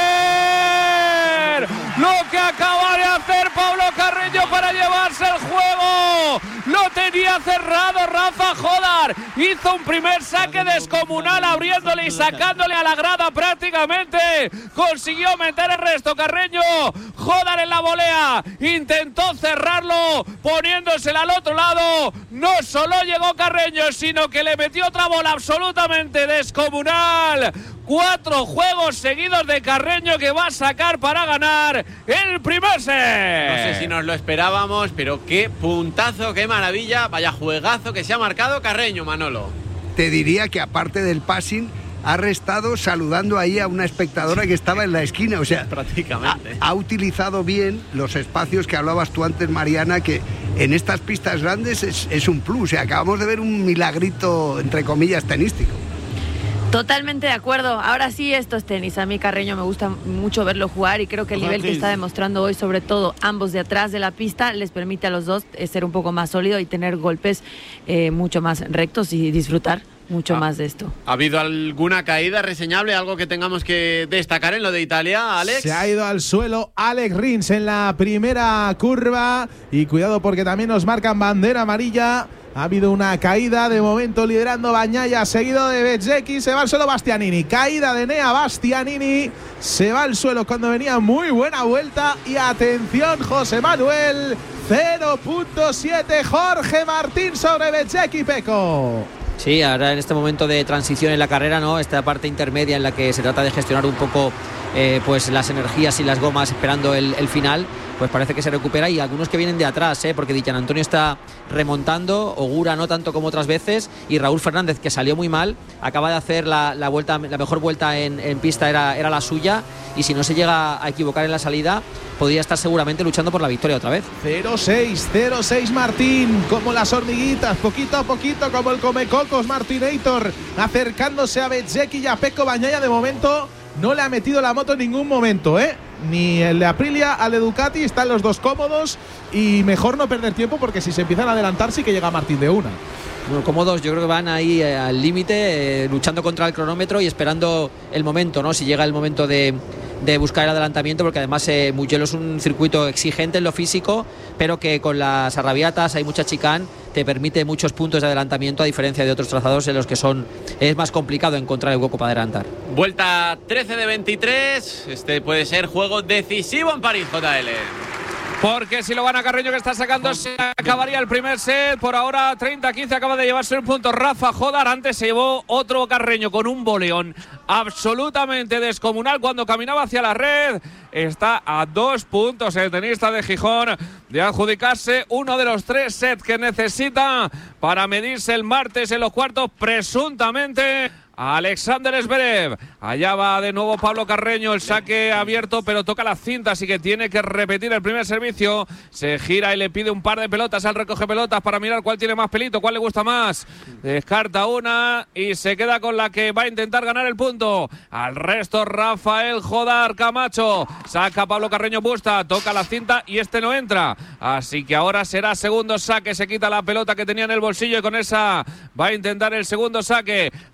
[SPEAKER 15] hacer! ¡Lo que acaba de hacer Pablo Carreño para llevarse el juego! ¡Lo tenía cerrado Rafa Jodar! Hizo un primer saque descomunal abriéndole y sacándole a la grada prácticamente. Consiguió meter el resto Carreño. Jodar en la volea. Intentó cerrarlo poniéndosela al otro lado. No solo llegó Carreño, sino que le metió otra bola absolutamente descomunal. Cuatro juegos seguidos de Carreño que va a sacar para ganar el primer set.
[SPEAKER 16] No sé si nos lo esperábamos, pero qué puntazo, qué maravilla. Vaya juegazo que se ha marcado Carreño, Manolo.
[SPEAKER 1] Te diría que aparte del passing, ha restado saludando ahí a una espectadora que estaba en la esquina. O sea,
[SPEAKER 16] prácticamente.
[SPEAKER 1] Ha, ha utilizado bien los espacios que hablabas tú antes, Mariana, que en estas pistas grandes es, es un plus. O sea, acabamos de ver un milagrito, entre comillas, tenístico.
[SPEAKER 17] Totalmente de acuerdo. Ahora sí, esto es tenis. A mí Carreño me gusta mucho verlo jugar y creo que el nivel que está demostrando hoy, sobre todo ambos de atrás de la pista, les permite a los dos ser un poco más sólido y tener golpes eh, mucho más rectos y disfrutar mucho ah, más de esto.
[SPEAKER 16] ¿Ha habido alguna caída reseñable? ¿Algo que tengamos que destacar en lo de Italia, Alex?
[SPEAKER 18] Se ha ido al suelo Alex Rins en la primera curva y cuidado porque también nos marcan bandera amarilla. Ha habido una caída, de momento liderando Bagnaia, seguido de Bezzecchi, se va al suelo Bastianini. Caída de Nea Bastianini, se va al suelo cuando venía muy buena vuelta. Y atención, José Manuel, cero punto siete Jorge Martín sobre Bezzecchi, Peco.
[SPEAKER 19] Sí, ahora en este momento de transición en la carrera, ¿no? Esta parte intermedia en la que se trata de gestionar un poco eh, pues las energías y las gomas esperando el, el final, pues parece que se recupera. Y algunos que vienen de atrás, ¿eh? Porque Di Gianantonio está remontando, Ogura no tanto como otras veces, y Raúl Fernández, que salió muy mal, acaba de hacer la, la vuelta, la mejor vuelta en, en pista era, era la suya, y si no se llega a equivocar en la salida, podría estar seguramente luchando por la victoria otra vez.
[SPEAKER 18] cero seis, cero seis Martín, como las hormiguitas, poquito a poquito, como el Comecocos Martinator, acercándose a Bezzecchi y a Pecco Bagnaia. De momento no le ha metido la moto en ningún momento, ¿eh? Ni el de Aprilia al de Ducati, están los dos cómodos y mejor no perder tiempo porque si se empiezan a adelantar sí que llega Martín de una.
[SPEAKER 19] Bueno, cómodos, yo creo que van ahí eh, al límite, eh, luchando contra el cronómetro y esperando el momento, ¿no? Si llega el momento de, de buscar el adelantamiento, porque además eh, Mugello es un circuito exigente en lo físico, pero que con las arrabiatas hay mucha chicane, te permite muchos puntos de adelantamiento, a diferencia de otros trazados en los que son es más complicado encontrar el hueco para adelantar.
[SPEAKER 16] Vuelta trece de veintitrés, este puede ser juego decisivo en París, J L.
[SPEAKER 15] Porque si lo gana Carreño, que está sacando, se acabaría el primer set. Por ahora treinta a quince, acaba de llevarse un punto Rafa Jodar. Antes se llevó otro Carreño con un boleón absolutamente descomunal cuando caminaba hacia la red. Está a dos puntos el tenista de Gijón de adjudicarse uno de los tres sets que necesita para medirse el martes en los cuartos, presuntamente Alexander Zverev. Allá va de nuevo Pablo Carreño, el saque abierto, pero toca la cinta, así que tiene que repetir el primer servicio. Se gira y le pide un par de pelotas al recoge pelotas para mirar cuál tiene más pelito, cuál le gusta más. Descarta una y se queda con la que va a intentar ganar el punto. Al resto Rafael Jodar Camacho. Saca Pablo Carreño Busta, toca la cinta y este no entra. Así que ahora será segundo saque, se quita la pelota que tenía en el bolsillo y con esa va a intentar el segundo saque. Allá va la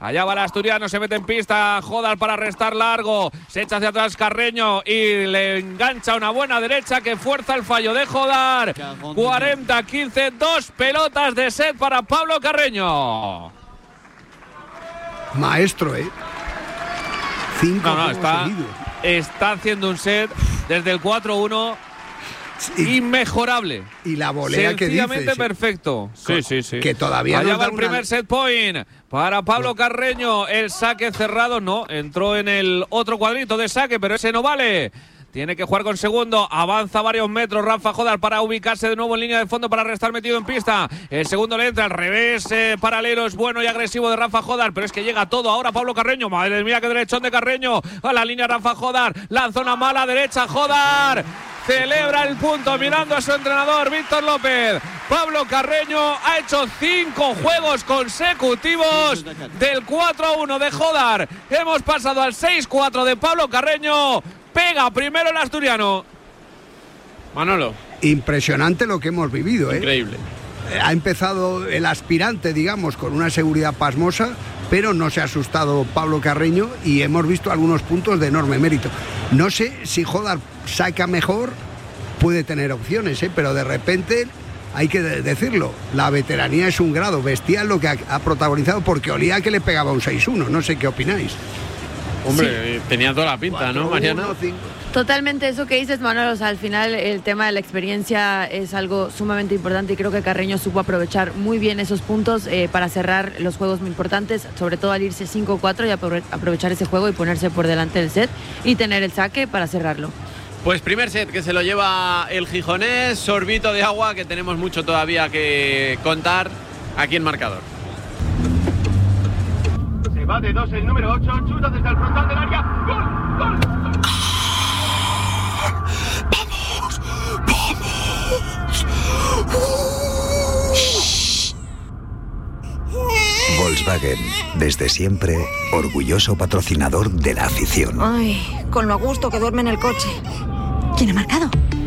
[SPEAKER 15] asturiano, se mete en pista Jodar para restar largo, se echa hacia atrás Carreño y le engancha una buena derecha que fuerza el fallo de Jodar. cuarenta quince, dos pelotas de set para Pablo Carreño.
[SPEAKER 1] Maestro, ¿eh? Cinco
[SPEAKER 15] no, no, está,
[SPEAKER 1] seguidos.
[SPEAKER 15] Está haciendo un set desde el cuatro uno inmejorable.
[SPEAKER 1] Y la volea que dices.
[SPEAKER 15] Sencillamente perfecto. Sí, sí, sí.
[SPEAKER 1] Que todavía
[SPEAKER 15] Allá
[SPEAKER 1] no
[SPEAKER 15] va
[SPEAKER 1] da
[SPEAKER 15] el primer
[SPEAKER 1] una...
[SPEAKER 15] set point para Pablo Carreño. El saque cerrado, no, entró en el otro cuadrito de saque, pero ese no vale. Tiene que jugar con segundo, avanza varios metros Rafa Jodar para ubicarse de nuevo en línea de fondo para restar metido en pista. El segundo le entra al revés, eh, paralelo es bueno y agresivo de Rafa Jodar, pero es que llega todo ahora Pablo Carreño. Madre mía, qué derechón de Carreño. A la línea Rafa Jodar, lanza una mala derecha Jodar. Celebra el punto mirando a su entrenador Víctor López. Pablo Carreño ha hecho cinco juegos consecutivos del cuatro a uno de Jodar. Hemos pasado al seis cuatro de Pablo Carreño. Pega primero el asturiano.
[SPEAKER 16] Manolo.
[SPEAKER 1] Impresionante lo que hemos vivido, ¿eh?
[SPEAKER 16] Increíble.
[SPEAKER 1] Ha empezado el aspirante, digamos, con una seguridad pasmosa, pero no se ha asustado Pablo Carreño y hemos visto algunos puntos de enorme mérito. No sé si Jodar saca mejor, puede tener opciones, ¿eh? Pero de repente, hay que decirlo, la veteranía es un grado bestial lo que ha, ha protagonizado, porque olía que le pegaba un seis uno. No sé qué opináis.
[SPEAKER 16] Hombre, sí. Tenía toda la pinta, ¿no, Mariana?
[SPEAKER 17] Totalmente eso que dices, Manuel. O sea, al final el tema de la experiencia es algo sumamente importante y creo que Carreño supo aprovechar muy bien esos puntos eh, para cerrar los juegos muy importantes, sobre todo al irse cinco cuatro y aprovechar ese juego y ponerse por delante del set y tener el saque para cerrarlo.
[SPEAKER 16] Pues primer set que se lo lleva el gijonés, sorbito de agua, que tenemos mucho todavía que contar aquí en marcador.
[SPEAKER 3] Se va de dos el número ocho, chuta desde el frontal del área. ¡Gol! ¡Gol!
[SPEAKER 8] ¡Vamos! ¡Vamos! Volkswagen, desde siempre, orgulloso patrocinador de la afición.
[SPEAKER 21] Ay, con lo a gusto que duerme en el coche. ¿Quién ha marcado?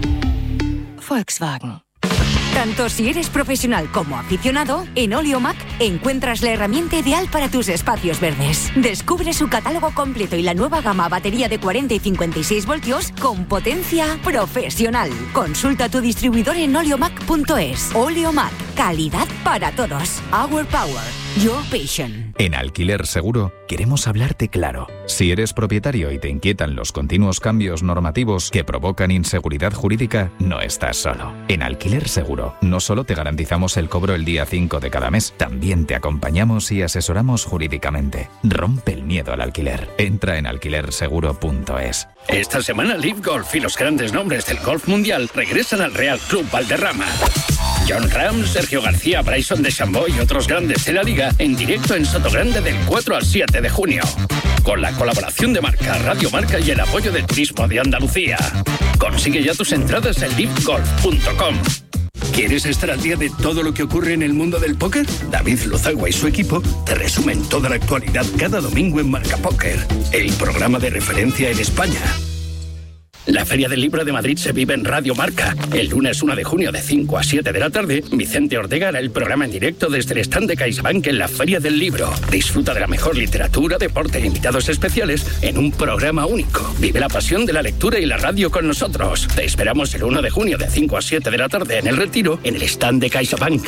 [SPEAKER 9] Volkswagen. Tanto si eres profesional como aficionado, en Oleomac encuentras la herramienta ideal para tus espacios verdes. Descubre su catálogo completo y la nueva gama batería de cuarenta y cincuenta y seis voltios con potencia profesional. Consulta tu distribuidor en oleomac punto es. Oleomac, calidad para todos. Our power, your passion.
[SPEAKER 13] En Alquiler Seguro queremos hablarte claro. Si eres propietario y te inquietan los continuos cambios normativos que provocan inseguridad jurídica, no estás solo. En Alquiler Seguro no solo te garantizamos el cobro el día cinco de cada mes, también te acompañamos y asesoramos jurídicamente. Rompe el miedo al alquiler. Entra en alquiler seguro punto es.
[SPEAKER 20] Esta semana Live Golf y los grandes nombres del golf mundial regresan al Real Club Valderrama. John Ram, Sergio García, Bryson DeChambeau y otros grandes de la liga en directo en Sotogrande del cuatro al siete de junio. Con la colaboración de Marca, Radio Marca y el apoyo de Turismo de Andalucía. Consigue ya tus entradas en live golf punto com. ¿Quieres estar al día de todo lo que ocurre en el mundo del póker? David Luzagua y su equipo te resumen toda la actualidad cada domingo en Marca Póker, el programa de referencia en España. La Feria del Libro de Madrid se vive en Radio Marca. El lunes uno de junio de cinco a siete de la tarde, Vicente Ortega hará el programa en directo desde el stand de CaixaBank en la Feria del Libro. Disfruta de la mejor literatura, deporte e invitados especiales en un programa único. Vive la pasión de la lectura y la radio con nosotros. Te esperamos el uno de junio de cinco a siete de la tarde en El Retiro, en el stand de CaixaBank.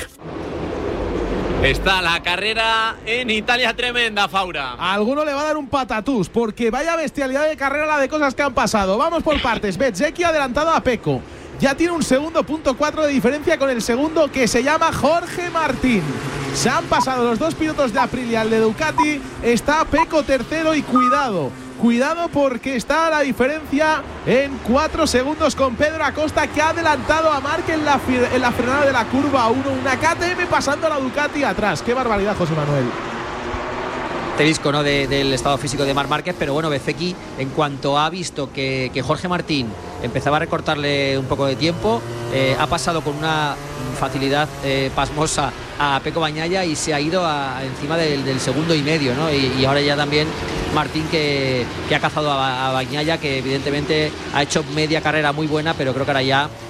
[SPEAKER 16] Está la carrera en Italia tremenda, Faura.
[SPEAKER 18] A alguno le va a dar un patatús, porque vaya bestialidad de carrera la de cosas que han pasado. Vamos por partes. Bezzecchi adelantado a Pecco. Ya tiene un segundo punto cuatro de diferencia con el segundo, que se llama Jorge Martín. Se han pasado los dos pilotos de Aprilia, el de Ducati. Está Pecco tercero y cuidado. Cuidado porque está la diferencia en cuatro segundos con Pedro Acosta, que ha adelantado a Marc en la, en la frenada de la curva uno. Una K T M pasando a la Ducati atrás. Qué barbaridad, José Manuel.
[SPEAKER 19] Terisco, ¿no? De, del estado físico de Marc Márquez, pero bueno, Bezzecchi, en cuanto ha visto que, que Jorge Martín empezaba a recortarle un poco de tiempo, eh, ha pasado con una facilidad eh, pasmosa a Pecco Bagnaia y se ha ido a, encima del, del segundo y medio, ¿no? Y, y ahora ya también Martín que, que ha cazado a, a Bagnaia, que evidentemente ha hecho media carrera muy buena, pero creo que ahora ya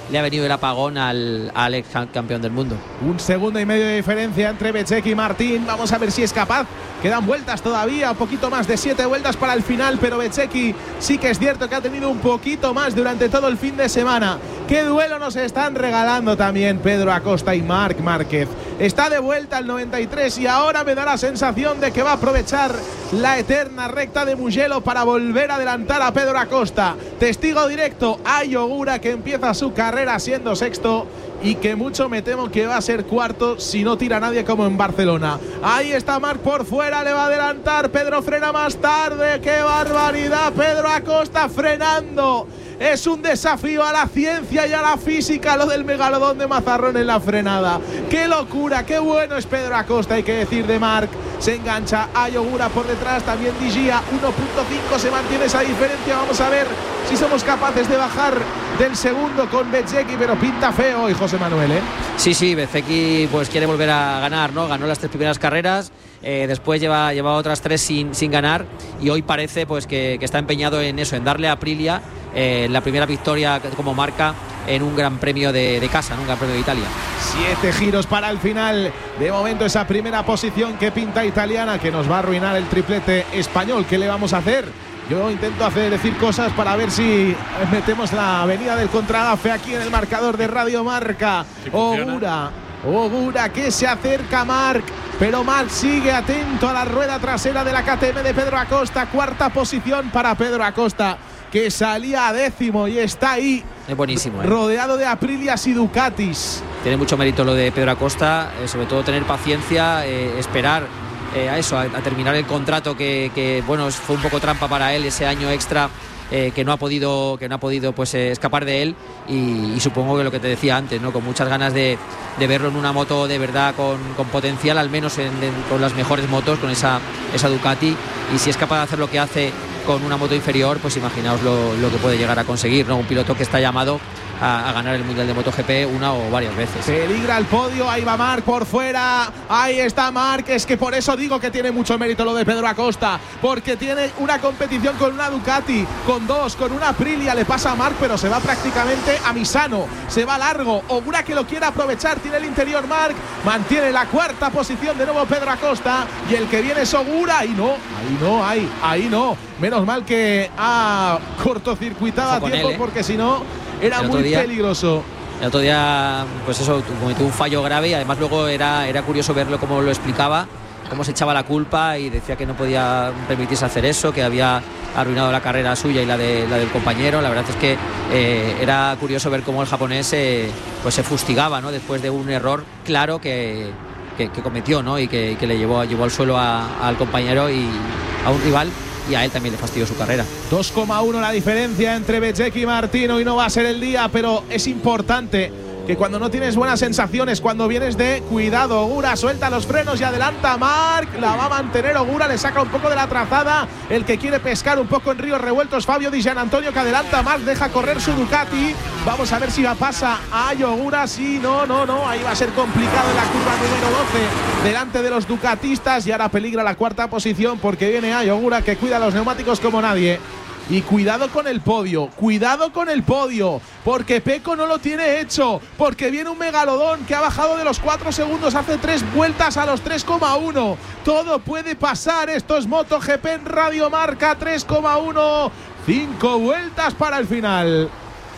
[SPEAKER 19] le ha venido el apagón al, al ex campeón del mundo.
[SPEAKER 18] Un segundo y medio de diferencia entre Bezzecchi y Martín. Vamos a ver si es capaz. Quedan vueltas todavía, un poquito más de siete vueltas para el final, pero Bezzecchi sí que es cierto que ha tenido un poquito más durante todo el fin de semana. ¡Qué duelo nos están regalando también Pedro Acosta y Marc Márquez! Está de vuelta al noventa y tres y ahora me da la sensación de que va a aprovechar la eterna recta de Mugello para volver a adelantar a Pedro Acosta. Testigo directo, Ayo Ogura, que empieza su carrera siendo sexto y que mucho me temo que va a ser cuarto si no tira nadie como en Barcelona. Ahí está Marc por fuera, le va a adelantar. Pedro frena más tarde. ¡Qué barbaridad! Pedro Acosta frenando. Es un desafío a la ciencia y a la física lo del megalodón de Mazarrón en la frenada. ¡Qué locura! ¡Qué bueno es Pedro Acosta! Hay que decir de Marc. Se engancha a Ogura por detrás, también Di Gia, uno punto cinco, se mantiene esa diferencia. Vamos a ver si somos capaces de bajar del segundo con Bezzecchi, pero pinta feo hoy José Manuel, ¿eh?
[SPEAKER 19] Sí, sí, Bezzecchi pues quiere volver a ganar, ¿no? Ganó las tres primeras carreras, eh, después lleva, lleva otras tres sin, sin ganar y hoy parece pues que, que está empeñado en eso, en darle a Aprilia eh, la primera victoria como marca en un gran premio de, de casa, en un gran premio de Italia.
[SPEAKER 18] Siete giros para el final. De momento esa primera posición que pinta italiana, que nos va a arruinar el triplete español. ¿Qué le vamos a hacer? Yo intento hacer decir cosas para ver si metemos la avenida del Contragafe aquí en el marcador de Radio Marca. Ogura, Ogura que se acerca a Marc, pero Marc sigue atento a la rueda trasera de la K T M de Pedro Acosta. Cuarta posición para Pedro Acosta, que salía a décimo y está ahí.
[SPEAKER 19] Es buenísimo, ¿eh?
[SPEAKER 18] Rodeado de Aprilias y Ducatis.
[SPEAKER 19] Tiene mucho mérito lo de Pedro Acosta, eh, sobre todo tener paciencia, eh, esperar eh, a eso, a, a terminar el contrato que, que bueno, fue un poco trampa para él ese año extra. Eh, que no ha podido que no ha podido pues eh, escapar de él y, y supongo que lo que te decía antes, ¿no? Con muchas ganas de, de verlo en una moto de verdad con, con potencial, al menos en, en, con las mejores motos, con esa, esa Ducati, y si es capaz de hacer lo que hace con una moto inferior, pues imaginaos lo, lo que puede llegar a conseguir, ¿no? Un piloto que está llamado a, a ganar el Mundial de MotoGP una o varias veces.
[SPEAKER 18] Peligra el podio, ahí va Marc por fuera, ahí está Marc, es que por eso digo que tiene mucho mérito lo de Pedro Acosta, porque tiene una competición con una Ducati, con dos, con una Aprilia, le pasa a Marc, pero se va prácticamente a Misano, se va largo. Ogura que lo quiere aprovechar, tiene el interior Marc, mantiene la cuarta posición de nuevo Pedro Acosta, y el que viene es Ogura, y no, ahí no, ahí, ahí no, menos mal que ha cortocircuitado a tiempo, él, ¿eh? Porque si no era muy día, peligroso.
[SPEAKER 19] El otro día, pues eso, cometió un fallo grave y además luego era, era curioso verlo cómo lo explicaba, cómo se echaba la culpa y decía que no podía permitirse hacer eso, que había arruinado la carrera suya y la, de, la del compañero. La verdad es que eh, era curioso ver cómo el japonés eh, pues se fustigaba, ¿no? Después de un error claro que, que, que cometió, ¿no? Y que, que le llevó, llevó al suelo a, al compañero y a un rival. Y a él también le fastidió su carrera.
[SPEAKER 18] dos coma uno la diferencia entre Bezzecchi y Martino, y no va a ser el día, pero es importante que cuando no tienes buenas sensaciones, cuando vienes de cuidado, Ogura suelta los frenos y adelanta a Marc, la va a mantener Ogura, le saca un poco de la trazada, el que quiere pescar un poco en ríos revueltos, Fabio Di Gianantonio, que adelanta a Marc, deja correr su Ducati, vamos a ver si va pasa a Ogura, sí, no, no, no, ahí va a ser complicado en la curva número doce, delante de los ducatistas, y ahora peligra la cuarta posición porque viene a Ogura, que cuida los neumáticos como nadie. Y cuidado con el podio, cuidado con el podio, porque Pecco no lo tiene hecho, porque viene un megalodón que ha bajado de los cuatro segundos hace tres vueltas a los tres coma uno. Todo puede pasar, esto es MotoGP en Radio Marca, tres coma uno, cinco vueltas para el final.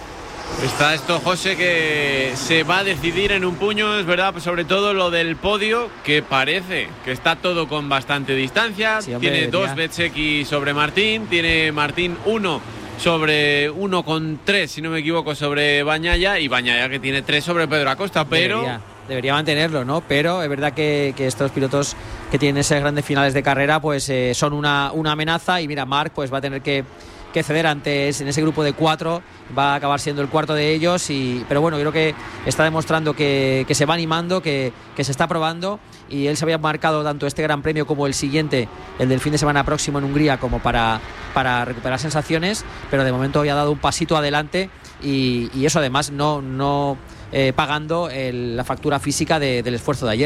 [SPEAKER 16] Está esto, José, que se va a decidir en un puño, es verdad, sobre todo lo del podio, que parece que está todo con bastante distancia. Sí, hombre, tiene dos Bezzecchi sobre Martín, tiene Martín uno sobre uno con tres, si no me equivoco, sobre Bagnaia, y Bagnaia que tiene tres sobre Pedro Acosta, pero...
[SPEAKER 19] Debería, debería mantenerlo, ¿no? Pero es verdad que, que estos pilotos que tienen esas grandes finales de carrera, pues eh, son una, una amenaza, y mira, Marc pues va a tener que... que ceder antes en ese grupo de cuatro, va a acabar siendo el cuarto de ellos, y pero bueno, creo que está demostrando que, que se va animando, que, que se está probando, y él se había marcado tanto este Gran Premio como el siguiente, el del fin de semana próximo en Hungría, como para, para recuperar sensaciones, pero de momento había dado un pasito adelante, y, y eso además no, no eh, pagando el, la factura física de, del esfuerzo de ayer.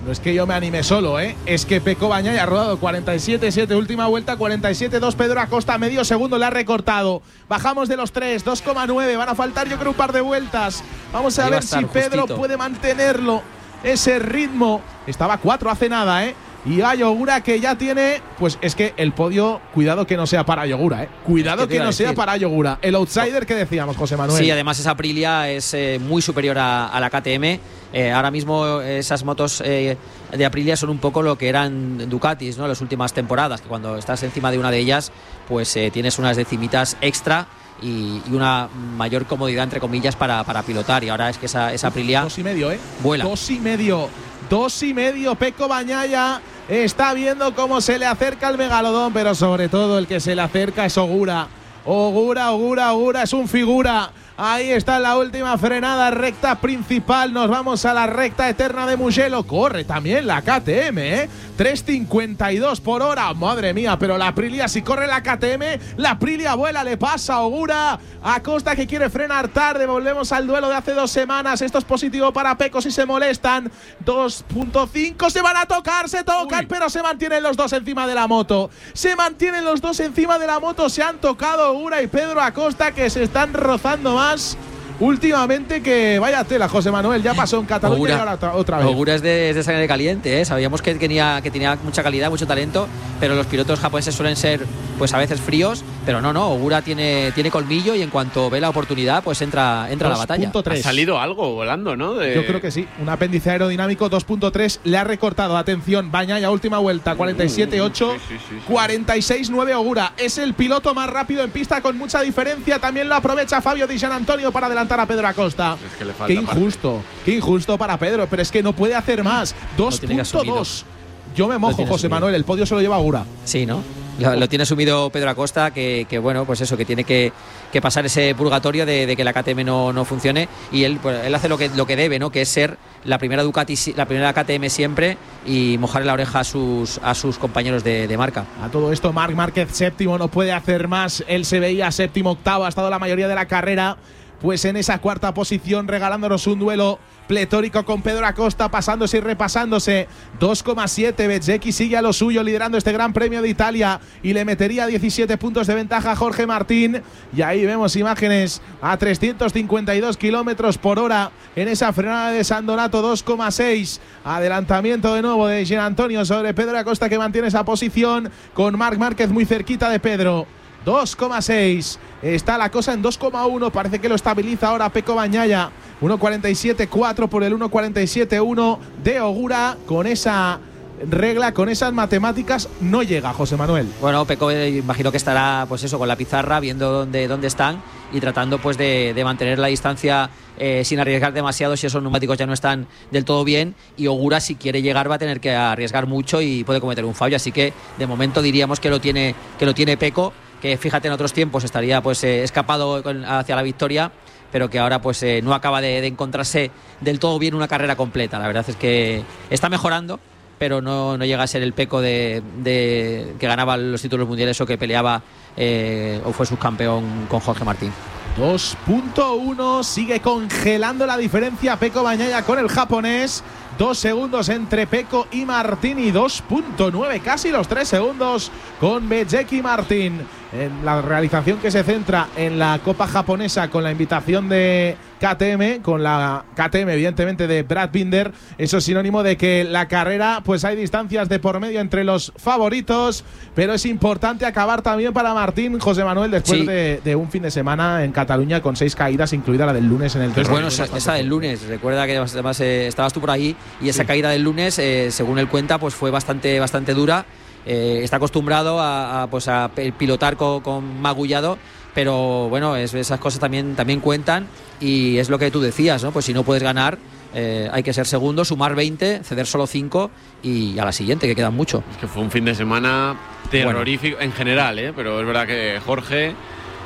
[SPEAKER 18] No es que yo me anime solo, ¿eh? Es que Pecco Bagnaia ha rodado cuarenta y siete siete, última vuelta, cuarenta y siete dos. Pedro Acosta, medio segundo le ha recortado. Bajamos de los tres, dos coma nueve. Van a faltar, yo creo, un par de vueltas. Vamos a
[SPEAKER 19] Ahí
[SPEAKER 18] ver si Pedro
[SPEAKER 19] justito.
[SPEAKER 18] puede mantenerlo, ese ritmo. Estaba cuatro hace nada, ¿eh? Y a Yogura, que ya tiene, pues es que el podio, cuidado que no sea para Yogura, ¿eh? Cuidado
[SPEAKER 19] Es que te
[SPEAKER 18] que
[SPEAKER 19] iba a
[SPEAKER 18] no sea
[SPEAKER 19] decir.
[SPEAKER 18] para Yogura. El outsider que decíamos, José Manuel.
[SPEAKER 19] Sí, además esa Aprilia es eh, muy superior a, a la K T M. Eh, ahora mismo esas motos eh, de Aprilia son un poco lo que eran Ducatis, ¿no? En las últimas temporadas, que cuando estás encima de una de ellas, pues eh, tienes unas decimitas extra y, y una mayor comodidad, entre comillas, para, para pilotar. Y ahora es que esa, esa Aprilia
[SPEAKER 18] Dos y medio, ¿eh?
[SPEAKER 19] vuela.
[SPEAKER 18] Dos y medio. Dos y medio. Pecco Bagnaia está viendo cómo se le acerca el megalodón, pero sobre todo el que se le acerca es Ogura. Ogura, Ogura, Ogura es un figura. Ahí está la última frenada, recta principal. Nos vamos a la recta eterna de Mugello. Corre también la K T M, ¿eh? tres cincuenta y dos por hora. Madre mía, pero la Aprilia, si corre la K T M, la Aprilia vuela, le pasa a Ogura. Acosta, que quiere frenar tarde. Volvemos al duelo de hace dos semanas. Esto es positivo para Pecco si se molestan. dos punto cinco, se van a tocar, se tocan, Uy. pero se mantienen los dos encima de la moto. Se mantienen los dos encima de la moto. Se han tocado Ogura y Pedro Acosta, que se están rozando más últimamente, que vaya tela, José Manuel. Ya pasó en Cataluña
[SPEAKER 19] Ogura,
[SPEAKER 18] y ahora otra, otra vez.
[SPEAKER 19] Ogura es de, es de sangre caliente, ¿eh? Sabíamos que tenía, que tenía mucha calidad, mucho talento, pero los pilotos japoneses suelen ser, pues a veces fríos, pero no, no, Ogura tiene, tiene colmillo y en cuanto ve la oportunidad, pues entra, entra a la batalla.
[SPEAKER 16] Ha salido algo volando, ¿no? De...
[SPEAKER 18] Yo creo que sí. Un apéndice aerodinámico dos punto tres le ha recortado. Atención, Bagnaia, última vuelta, cuarenta y siete ocho,
[SPEAKER 16] sí, sí, sí, sí.
[SPEAKER 18] cuarenta y seis nueve Ogura. Es el piloto más rápido en pista con mucha diferencia. También lo aprovecha Fabio Di Gianantonio para adelantar a Pedro Acosta.
[SPEAKER 16] Es que le falta
[SPEAKER 18] qué injusto, parte. qué injusto para Pedro, pero es que no puede hacer más. dos punto dos. Yo me mojo, José asumido. Manuel, el podio se lo lleva Ogura.
[SPEAKER 19] Sí, ¿no? Lo, lo tiene asumido Pedro Acosta, que, que bueno, pues eso, que tiene que, que pasar ese purgatorio de, de que la K T M no, no funcione, y él, pues, él hace lo que, lo que debe, ¿no? Que es ser la primera Ducati, la primera K T M siempre, y mojarle la oreja a sus, a sus compañeros de, de marca.
[SPEAKER 18] A todo esto, Marc Márquez séptimo, no puede hacer más. Él se veía séptimo, octavo, ha estado la mayoría de la carrera, pues en esa cuarta posición, regalándonos un duelo pletórico con Pedro Acosta, pasándose y repasándose. dos coma siete, Bezzecchi sigue a lo suyo, liderando este Gran Premio de Italia, y le metería diecisiete puntos de ventaja a Jorge Martín. Y ahí vemos imágenes a trescientos cincuenta y dos kilómetros por hora en esa frenada de San Donato. Dos coma seis, adelantamiento de nuevo de Gianantonio sobre Pedro Acosta, que mantiene esa posición, con Marc Márquez muy cerquita de Pedro. dos coma seis, está la cosa en dos coma uno, parece que lo estabiliza ahora Pecco Bagnaia. uno cuarenta y siete cuatro por el uno cuarenta y siete uno de Ogura. Con esa regla, con esas matemáticas, no llega, José Manuel.
[SPEAKER 19] Bueno, Pecco eh, imagino que estará, pues eso, con la pizarra, viendo dónde, dónde están y tratando, pues, de, de mantener la distancia eh, sin arriesgar demasiado si esos neumáticos ya no están del todo bien. Y Ogura, si quiere llegar, va a tener que arriesgar mucho y puede cometer un fallo. Así que de momento diríamos que lo tiene, que lo tiene Pecco, que fíjate, en otros tiempos estaría, pues, eh, escapado con, hacia la victoria, pero que ahora, pues, eh, no acaba de, de encontrarse del todo bien una carrera completa. La verdad es que está mejorando, pero no, no llega a ser el Pecco de, de que ganaba los títulos mundiales o que peleaba eh, o fue subcampeón con Jorge Martín.
[SPEAKER 18] dos punto uno, sigue congelando la diferencia Pecco Bagnaia con el japonés. Dos segundos entre Pecco y Martín, y dos punto nueve, casi los tres segundos con Bezzecchi y Martín. En la realización que se centra en la Copa Japonesa, con la invitación de K T M, con la K T M evidentemente de Brad Binder. Eso es sinónimo de que la carrera, pues hay distancias de por medio entre los favoritos, pero es importante acabar también para Martín, José Manuel, después
[SPEAKER 19] sí.
[SPEAKER 18] de, de un fin de semana en Cataluña con seis caídas, incluida la del lunes en el
[SPEAKER 19] pues bueno, esa, esa del lunes, recuerda que además eh, estabas tú por ahí, y esa sí. caída del lunes, eh, según él cuenta, pues fue bastante, bastante dura. Eh, está acostumbrado a, a, pues a pilotar con, con magullado, pero bueno, es, esas cosas también, también cuentan, y es lo que tú decías, ¿no? Pues si no puedes ganar, eh, hay que ser segundo, sumar veinte, ceder solo cinco, y a la siguiente, que quedan mucho.
[SPEAKER 16] Es que fue un fin de semana terrorífico, bueno, en general, ¿eh? Pero es verdad que Jorge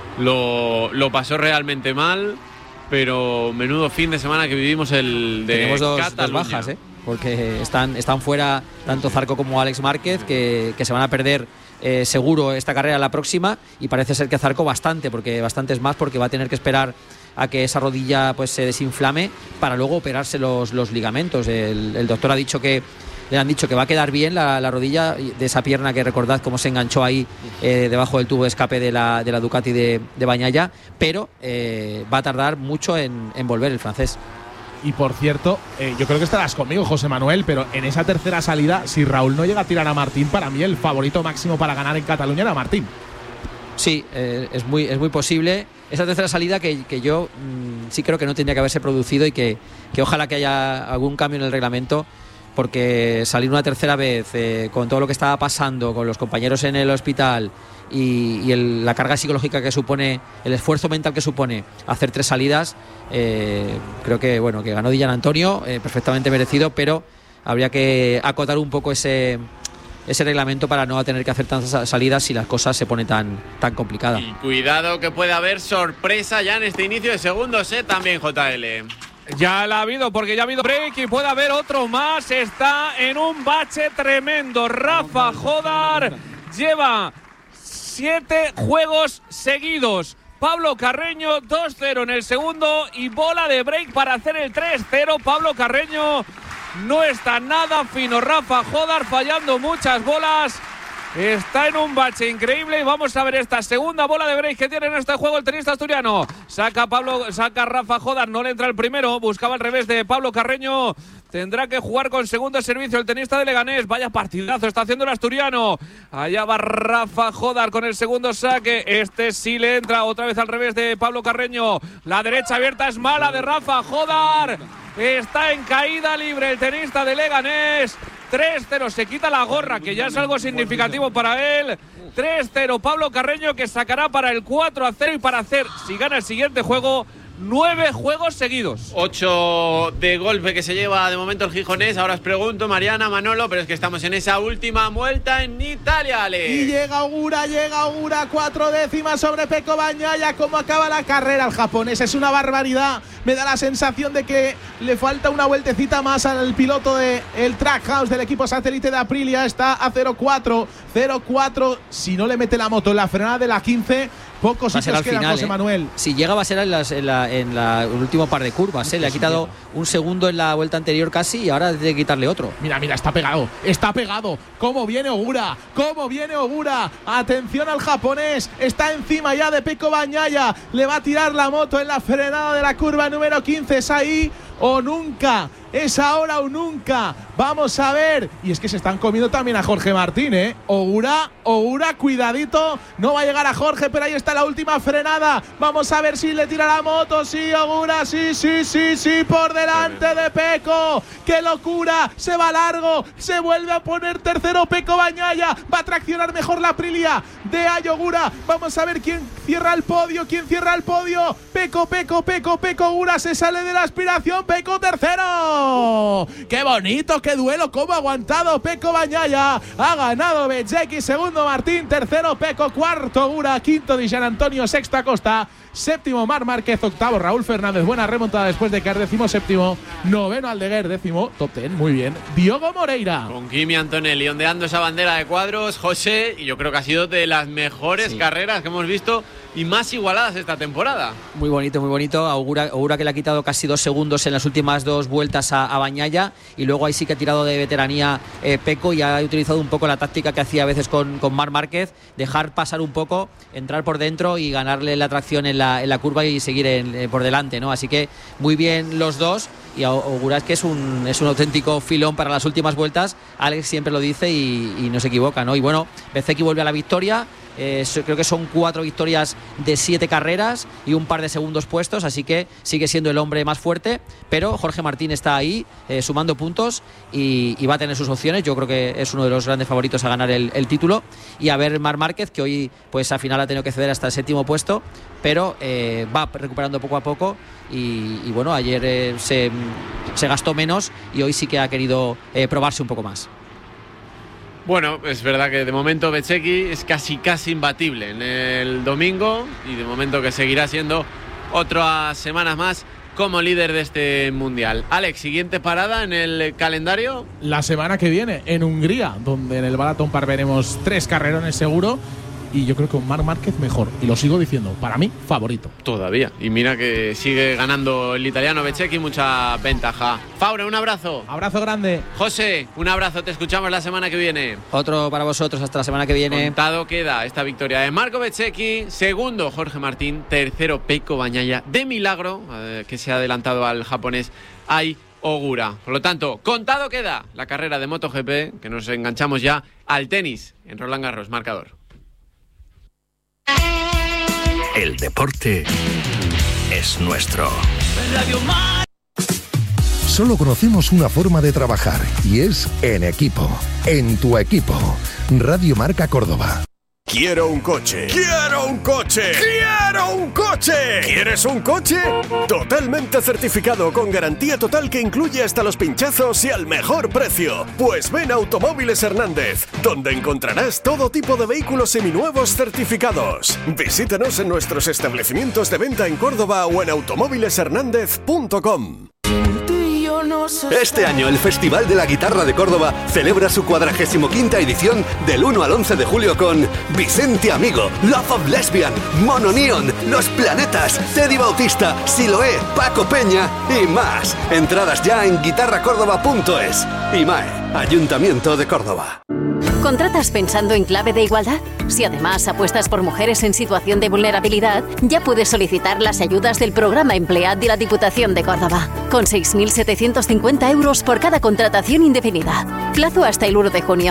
[SPEAKER 16] lo, lo pasó realmente mal, pero menudo fin de semana que vivimos el de
[SPEAKER 19] Tenemos dos,
[SPEAKER 16] Cataluña.
[SPEAKER 19] dos bajas, ¿eh? Porque están, están fuera tanto Zarco como Alex Márquez, que, que se van a perder eh, seguro esta carrera la próxima, y parece ser que Zarco bastante, porque bastantes más, porque va a tener que esperar a que esa rodilla, pues, se desinflame para luego operarse los, los ligamentos. El, el doctor ha dicho que, le han dicho que va a quedar bien la, la rodilla de esa pierna que recordad cómo se enganchó ahí eh, debajo del tubo de escape de la, de la Ducati de, de Bagnaia, pero eh, va a tardar mucho en, en volver el francés.
[SPEAKER 18] Y por cierto, eh, yo creo que estarás conmigo, José Manuel, pero en esa tercera salida, si Raúl no llega a tirar a Martín, para mí el favorito máximo para ganar en Cataluña era Martín.
[SPEAKER 19] Sí, eh, es muy es muy posible. Esa tercera salida que, que yo mmm, sí creo que no tendría que haberse producido y que, que ojalá que haya algún cambio en el reglamento, porque salir una tercera vez eh, con todo lo que estaba pasando, con los compañeros en el hospital y, y el, la carga psicológica que supone, el esfuerzo mental que supone hacer tres salidas, eh, creo que bueno que ganó Dillan Antonio, eh, perfectamente merecido, pero habría que acotar un poco ese ese reglamento para no tener que hacer tantas salidas si las cosas se ponen tan, tan complicadas.
[SPEAKER 16] Y cuidado que puede haber sorpresa ya en este inicio de segundo set también, J L.
[SPEAKER 15] Ya la ha habido, porque ya ha habido break y puede haber otro más. Está en un bache tremendo. Rafa Jodar lleva siete juegos seguidos. Pablo Carreño dos cero en el segundo y bola de break para hacer el tres cero. Pablo Carreño no está nada fino. Rafa Jodar fallando muchas bolas. Está en un bache increíble y vamos a ver esta segunda bola de break que tiene en este juego el tenista asturiano. Saca Pablo, saca Rafa Jodar, no le entra el primero, buscaba al revés de Pablo Carreño. Tendrá que jugar con segundo servicio el tenista de Leganés. Vaya partidazo está haciendo el asturiano. Allá va Rafa Jodar con el segundo saque. Este sí le entra otra vez al revés de Pablo Carreño. La derecha abierta es mala de Rafa Jodar. Está en caída libre el tenista de Leganés. tres cero, se quita la gorra, que ya es algo significativo para él. tres cero, Pablo Carreño, que sacará para el cuatro a cero y para hacer, si gana el siguiente juego, nueve juegos seguidos.
[SPEAKER 16] Ocho de golpe que se lleva de momento el gijonés. Ahora os pregunto, Mariana, Manolo, pero es que estamos en esa última vuelta en Italia, Ale.
[SPEAKER 18] Y llega Ogura, llega Ogura, cuatro décimas sobre Pecco Bagnaia. ¿Cómo acaba la carrera el japonés? Es una barbaridad. Me da la sensación de que le falta una vueltecita más al piloto del de Trackhouse del equipo satélite de Aprilia. Está a cero cuatro, cero cuatro. Si no le mete la moto en la frenada de la quince, pocos sitios quedan, José
[SPEAKER 19] ¿eh?
[SPEAKER 18] Manuel.
[SPEAKER 19] Si llega va a ser en, las, en, la, en la, el último par de curvas, ¿eh? Le ha quitado un segundo en la vuelta anterior casi y ahora tiene que quitarle otro.
[SPEAKER 18] Mira, mira, está pegado, está pegado. ¿Cómo viene Ogura? ¿Cómo viene Ogura? Atención al japonés, está encima ya de Pecco Bagnaia. Le va a tirar la moto en la frenada de la curva número quince. Es ahí o nunca. Es ahora o nunca. Vamos a ver. Y es que se están comiendo también a Jorge Martín, ¿eh? Ogura, Ogura, cuidadito. No va a llegar a Jorge, pero ahí está la última frenada. Vamos a ver si le tira la moto. Sí, Ogura, sí, sí, sí, sí. Por delante de Pecco. ¡Qué locura! Se va largo. Se vuelve a poner tercero Pecco Bagnaia. Va a traccionar mejor la Aprilia de Ogura. Vamos a ver quién cierra el podio. ¿Quién cierra el podio? Pecco, Pecco, Pecco, Pecco Ogura se sale de la aspiración. Pecco tercero. ¡Qué bonito! ¡Qué duelo! ¿Cómo ha aguantado Pecco Bagnaia? Ha ganado Bezzecchi, segundo Martín, tercero Pecco, cuarto Ogura, quinto Dillan Antonio, sexto Acosta, séptimo Marc Márquez, octavo Raúl Fernández. Buena remontada después de caer décimo séptimo. Noveno Aldeguer, décimo, top ten, muy bien. Diogo Moreira.
[SPEAKER 16] Con Kimi Antonelli ondeando esa bandera de cuadros, José, y yo creo que ha sido de las mejores sí. carreras que hemos visto y más igualadas esta temporada.
[SPEAKER 19] Muy bonito, muy bonito. Ogura, Ogura que le ha quitado casi dos segundos en las últimas dos vueltas a, a Bagnaia, y luego ahí sí que ha tirado de veteranía eh, Pecco y ha utilizado un poco la táctica que hacía a veces con, con Marc Márquez, dejar pasar un poco, entrar por dentro y ganarle la tracción en la, en la curva y seguir en, eh, por delante, ¿no? Así que muy bien los dos. Y Ogura es que es un, es un auténtico filón para las últimas vueltas. Alex siempre lo dice y, y no se equivoca, ¿no? Y bueno, Bezzecchi vuelve a la victoria. Eh, creo que son cuatro victorias de siete carreras y un par de segundos puestos, así que sigue siendo el hombre más fuerte, pero Jorge Martín está ahí eh, sumando puntos y, y va a tener sus opciones. Yo creo que es uno de los grandes favoritos a ganar el, el título. Y a ver Marc Márquez, que hoy pues al final ha tenido que ceder hasta el séptimo puesto, pero eh, va recuperando poco a poco y, y bueno, ayer eh, se, se gastó menos y hoy sí que ha querido eh, probarse un poco más.
[SPEAKER 16] Bueno, es verdad que de momento Bezzecchi es casi casi imbatible en el domingo y de momento que seguirá siendo otras semanas más como líder de este mundial. Alex, siguiente parada en el calendario.
[SPEAKER 18] La semana que viene en Hungría, donde en el Balaton Park veremos tres carrerones seguro. y yo creo que con Marc Márquez mejor. Y lo sigo diciendo, para mí, favorito.
[SPEAKER 16] Todavía. Y mira que sigue ganando el italiano Bezzecchi, mucha ventaja. Faure, un abrazo.
[SPEAKER 18] Abrazo grande.
[SPEAKER 16] José, un abrazo. Te escuchamos la semana que viene.
[SPEAKER 19] Otro para vosotros hasta la semana que viene.
[SPEAKER 16] Contado queda esta victoria de Marco Bezzecchi. Segundo, Jorge Martín. Tercero, Pecco Bagnaia. De milagro, eh, que se ha adelantado al japonés Ai Ogura. Por lo tanto, contado queda la carrera de MotoGP, que nos enganchamos ya al tenis en Roland Garros. Marcador.
[SPEAKER 8] El deporte es nuestro. Solo conocemos una forma de trabajar y es en equipo. En tu equipo. Radio Marca Córdoba.
[SPEAKER 2] Quiero un coche. ¡Quiero un coche! ¡Quiero un coche! ¿Quieres un coche? Totalmente certificado, con garantía total que incluye hasta los pinchazos y al mejor precio. Pues ven a Automóviles Hernández, donde encontrarás todo tipo de vehículos seminuevos certificados. Visítanos en nuestros establecimientos de venta en Córdoba o en automóviles hernández punto com.
[SPEAKER 7] Este año el Festival de la Guitarra de Córdoba celebra su cuadragésimo quinta edición del uno al once de julio con Vicente Amigo, Love of Lesbian, Mono Neon, Los Planetas, Teddy Bautista, Siloé, Paco Peña y más. Entradas ya en guitarra córdoba punto es. IMAE, Ayuntamiento de Córdoba.
[SPEAKER 24] ¿Contratas pensando en clave de igualdad? Si además apuestas por mujeres en situación de vulnerabilidad, ya puedes solicitar las ayudas del programa Emplead de la Diputación de Córdoba, con seis mil setecientos cincuenta euros por cada contratación indefinida. Plazo hasta el uno de junio.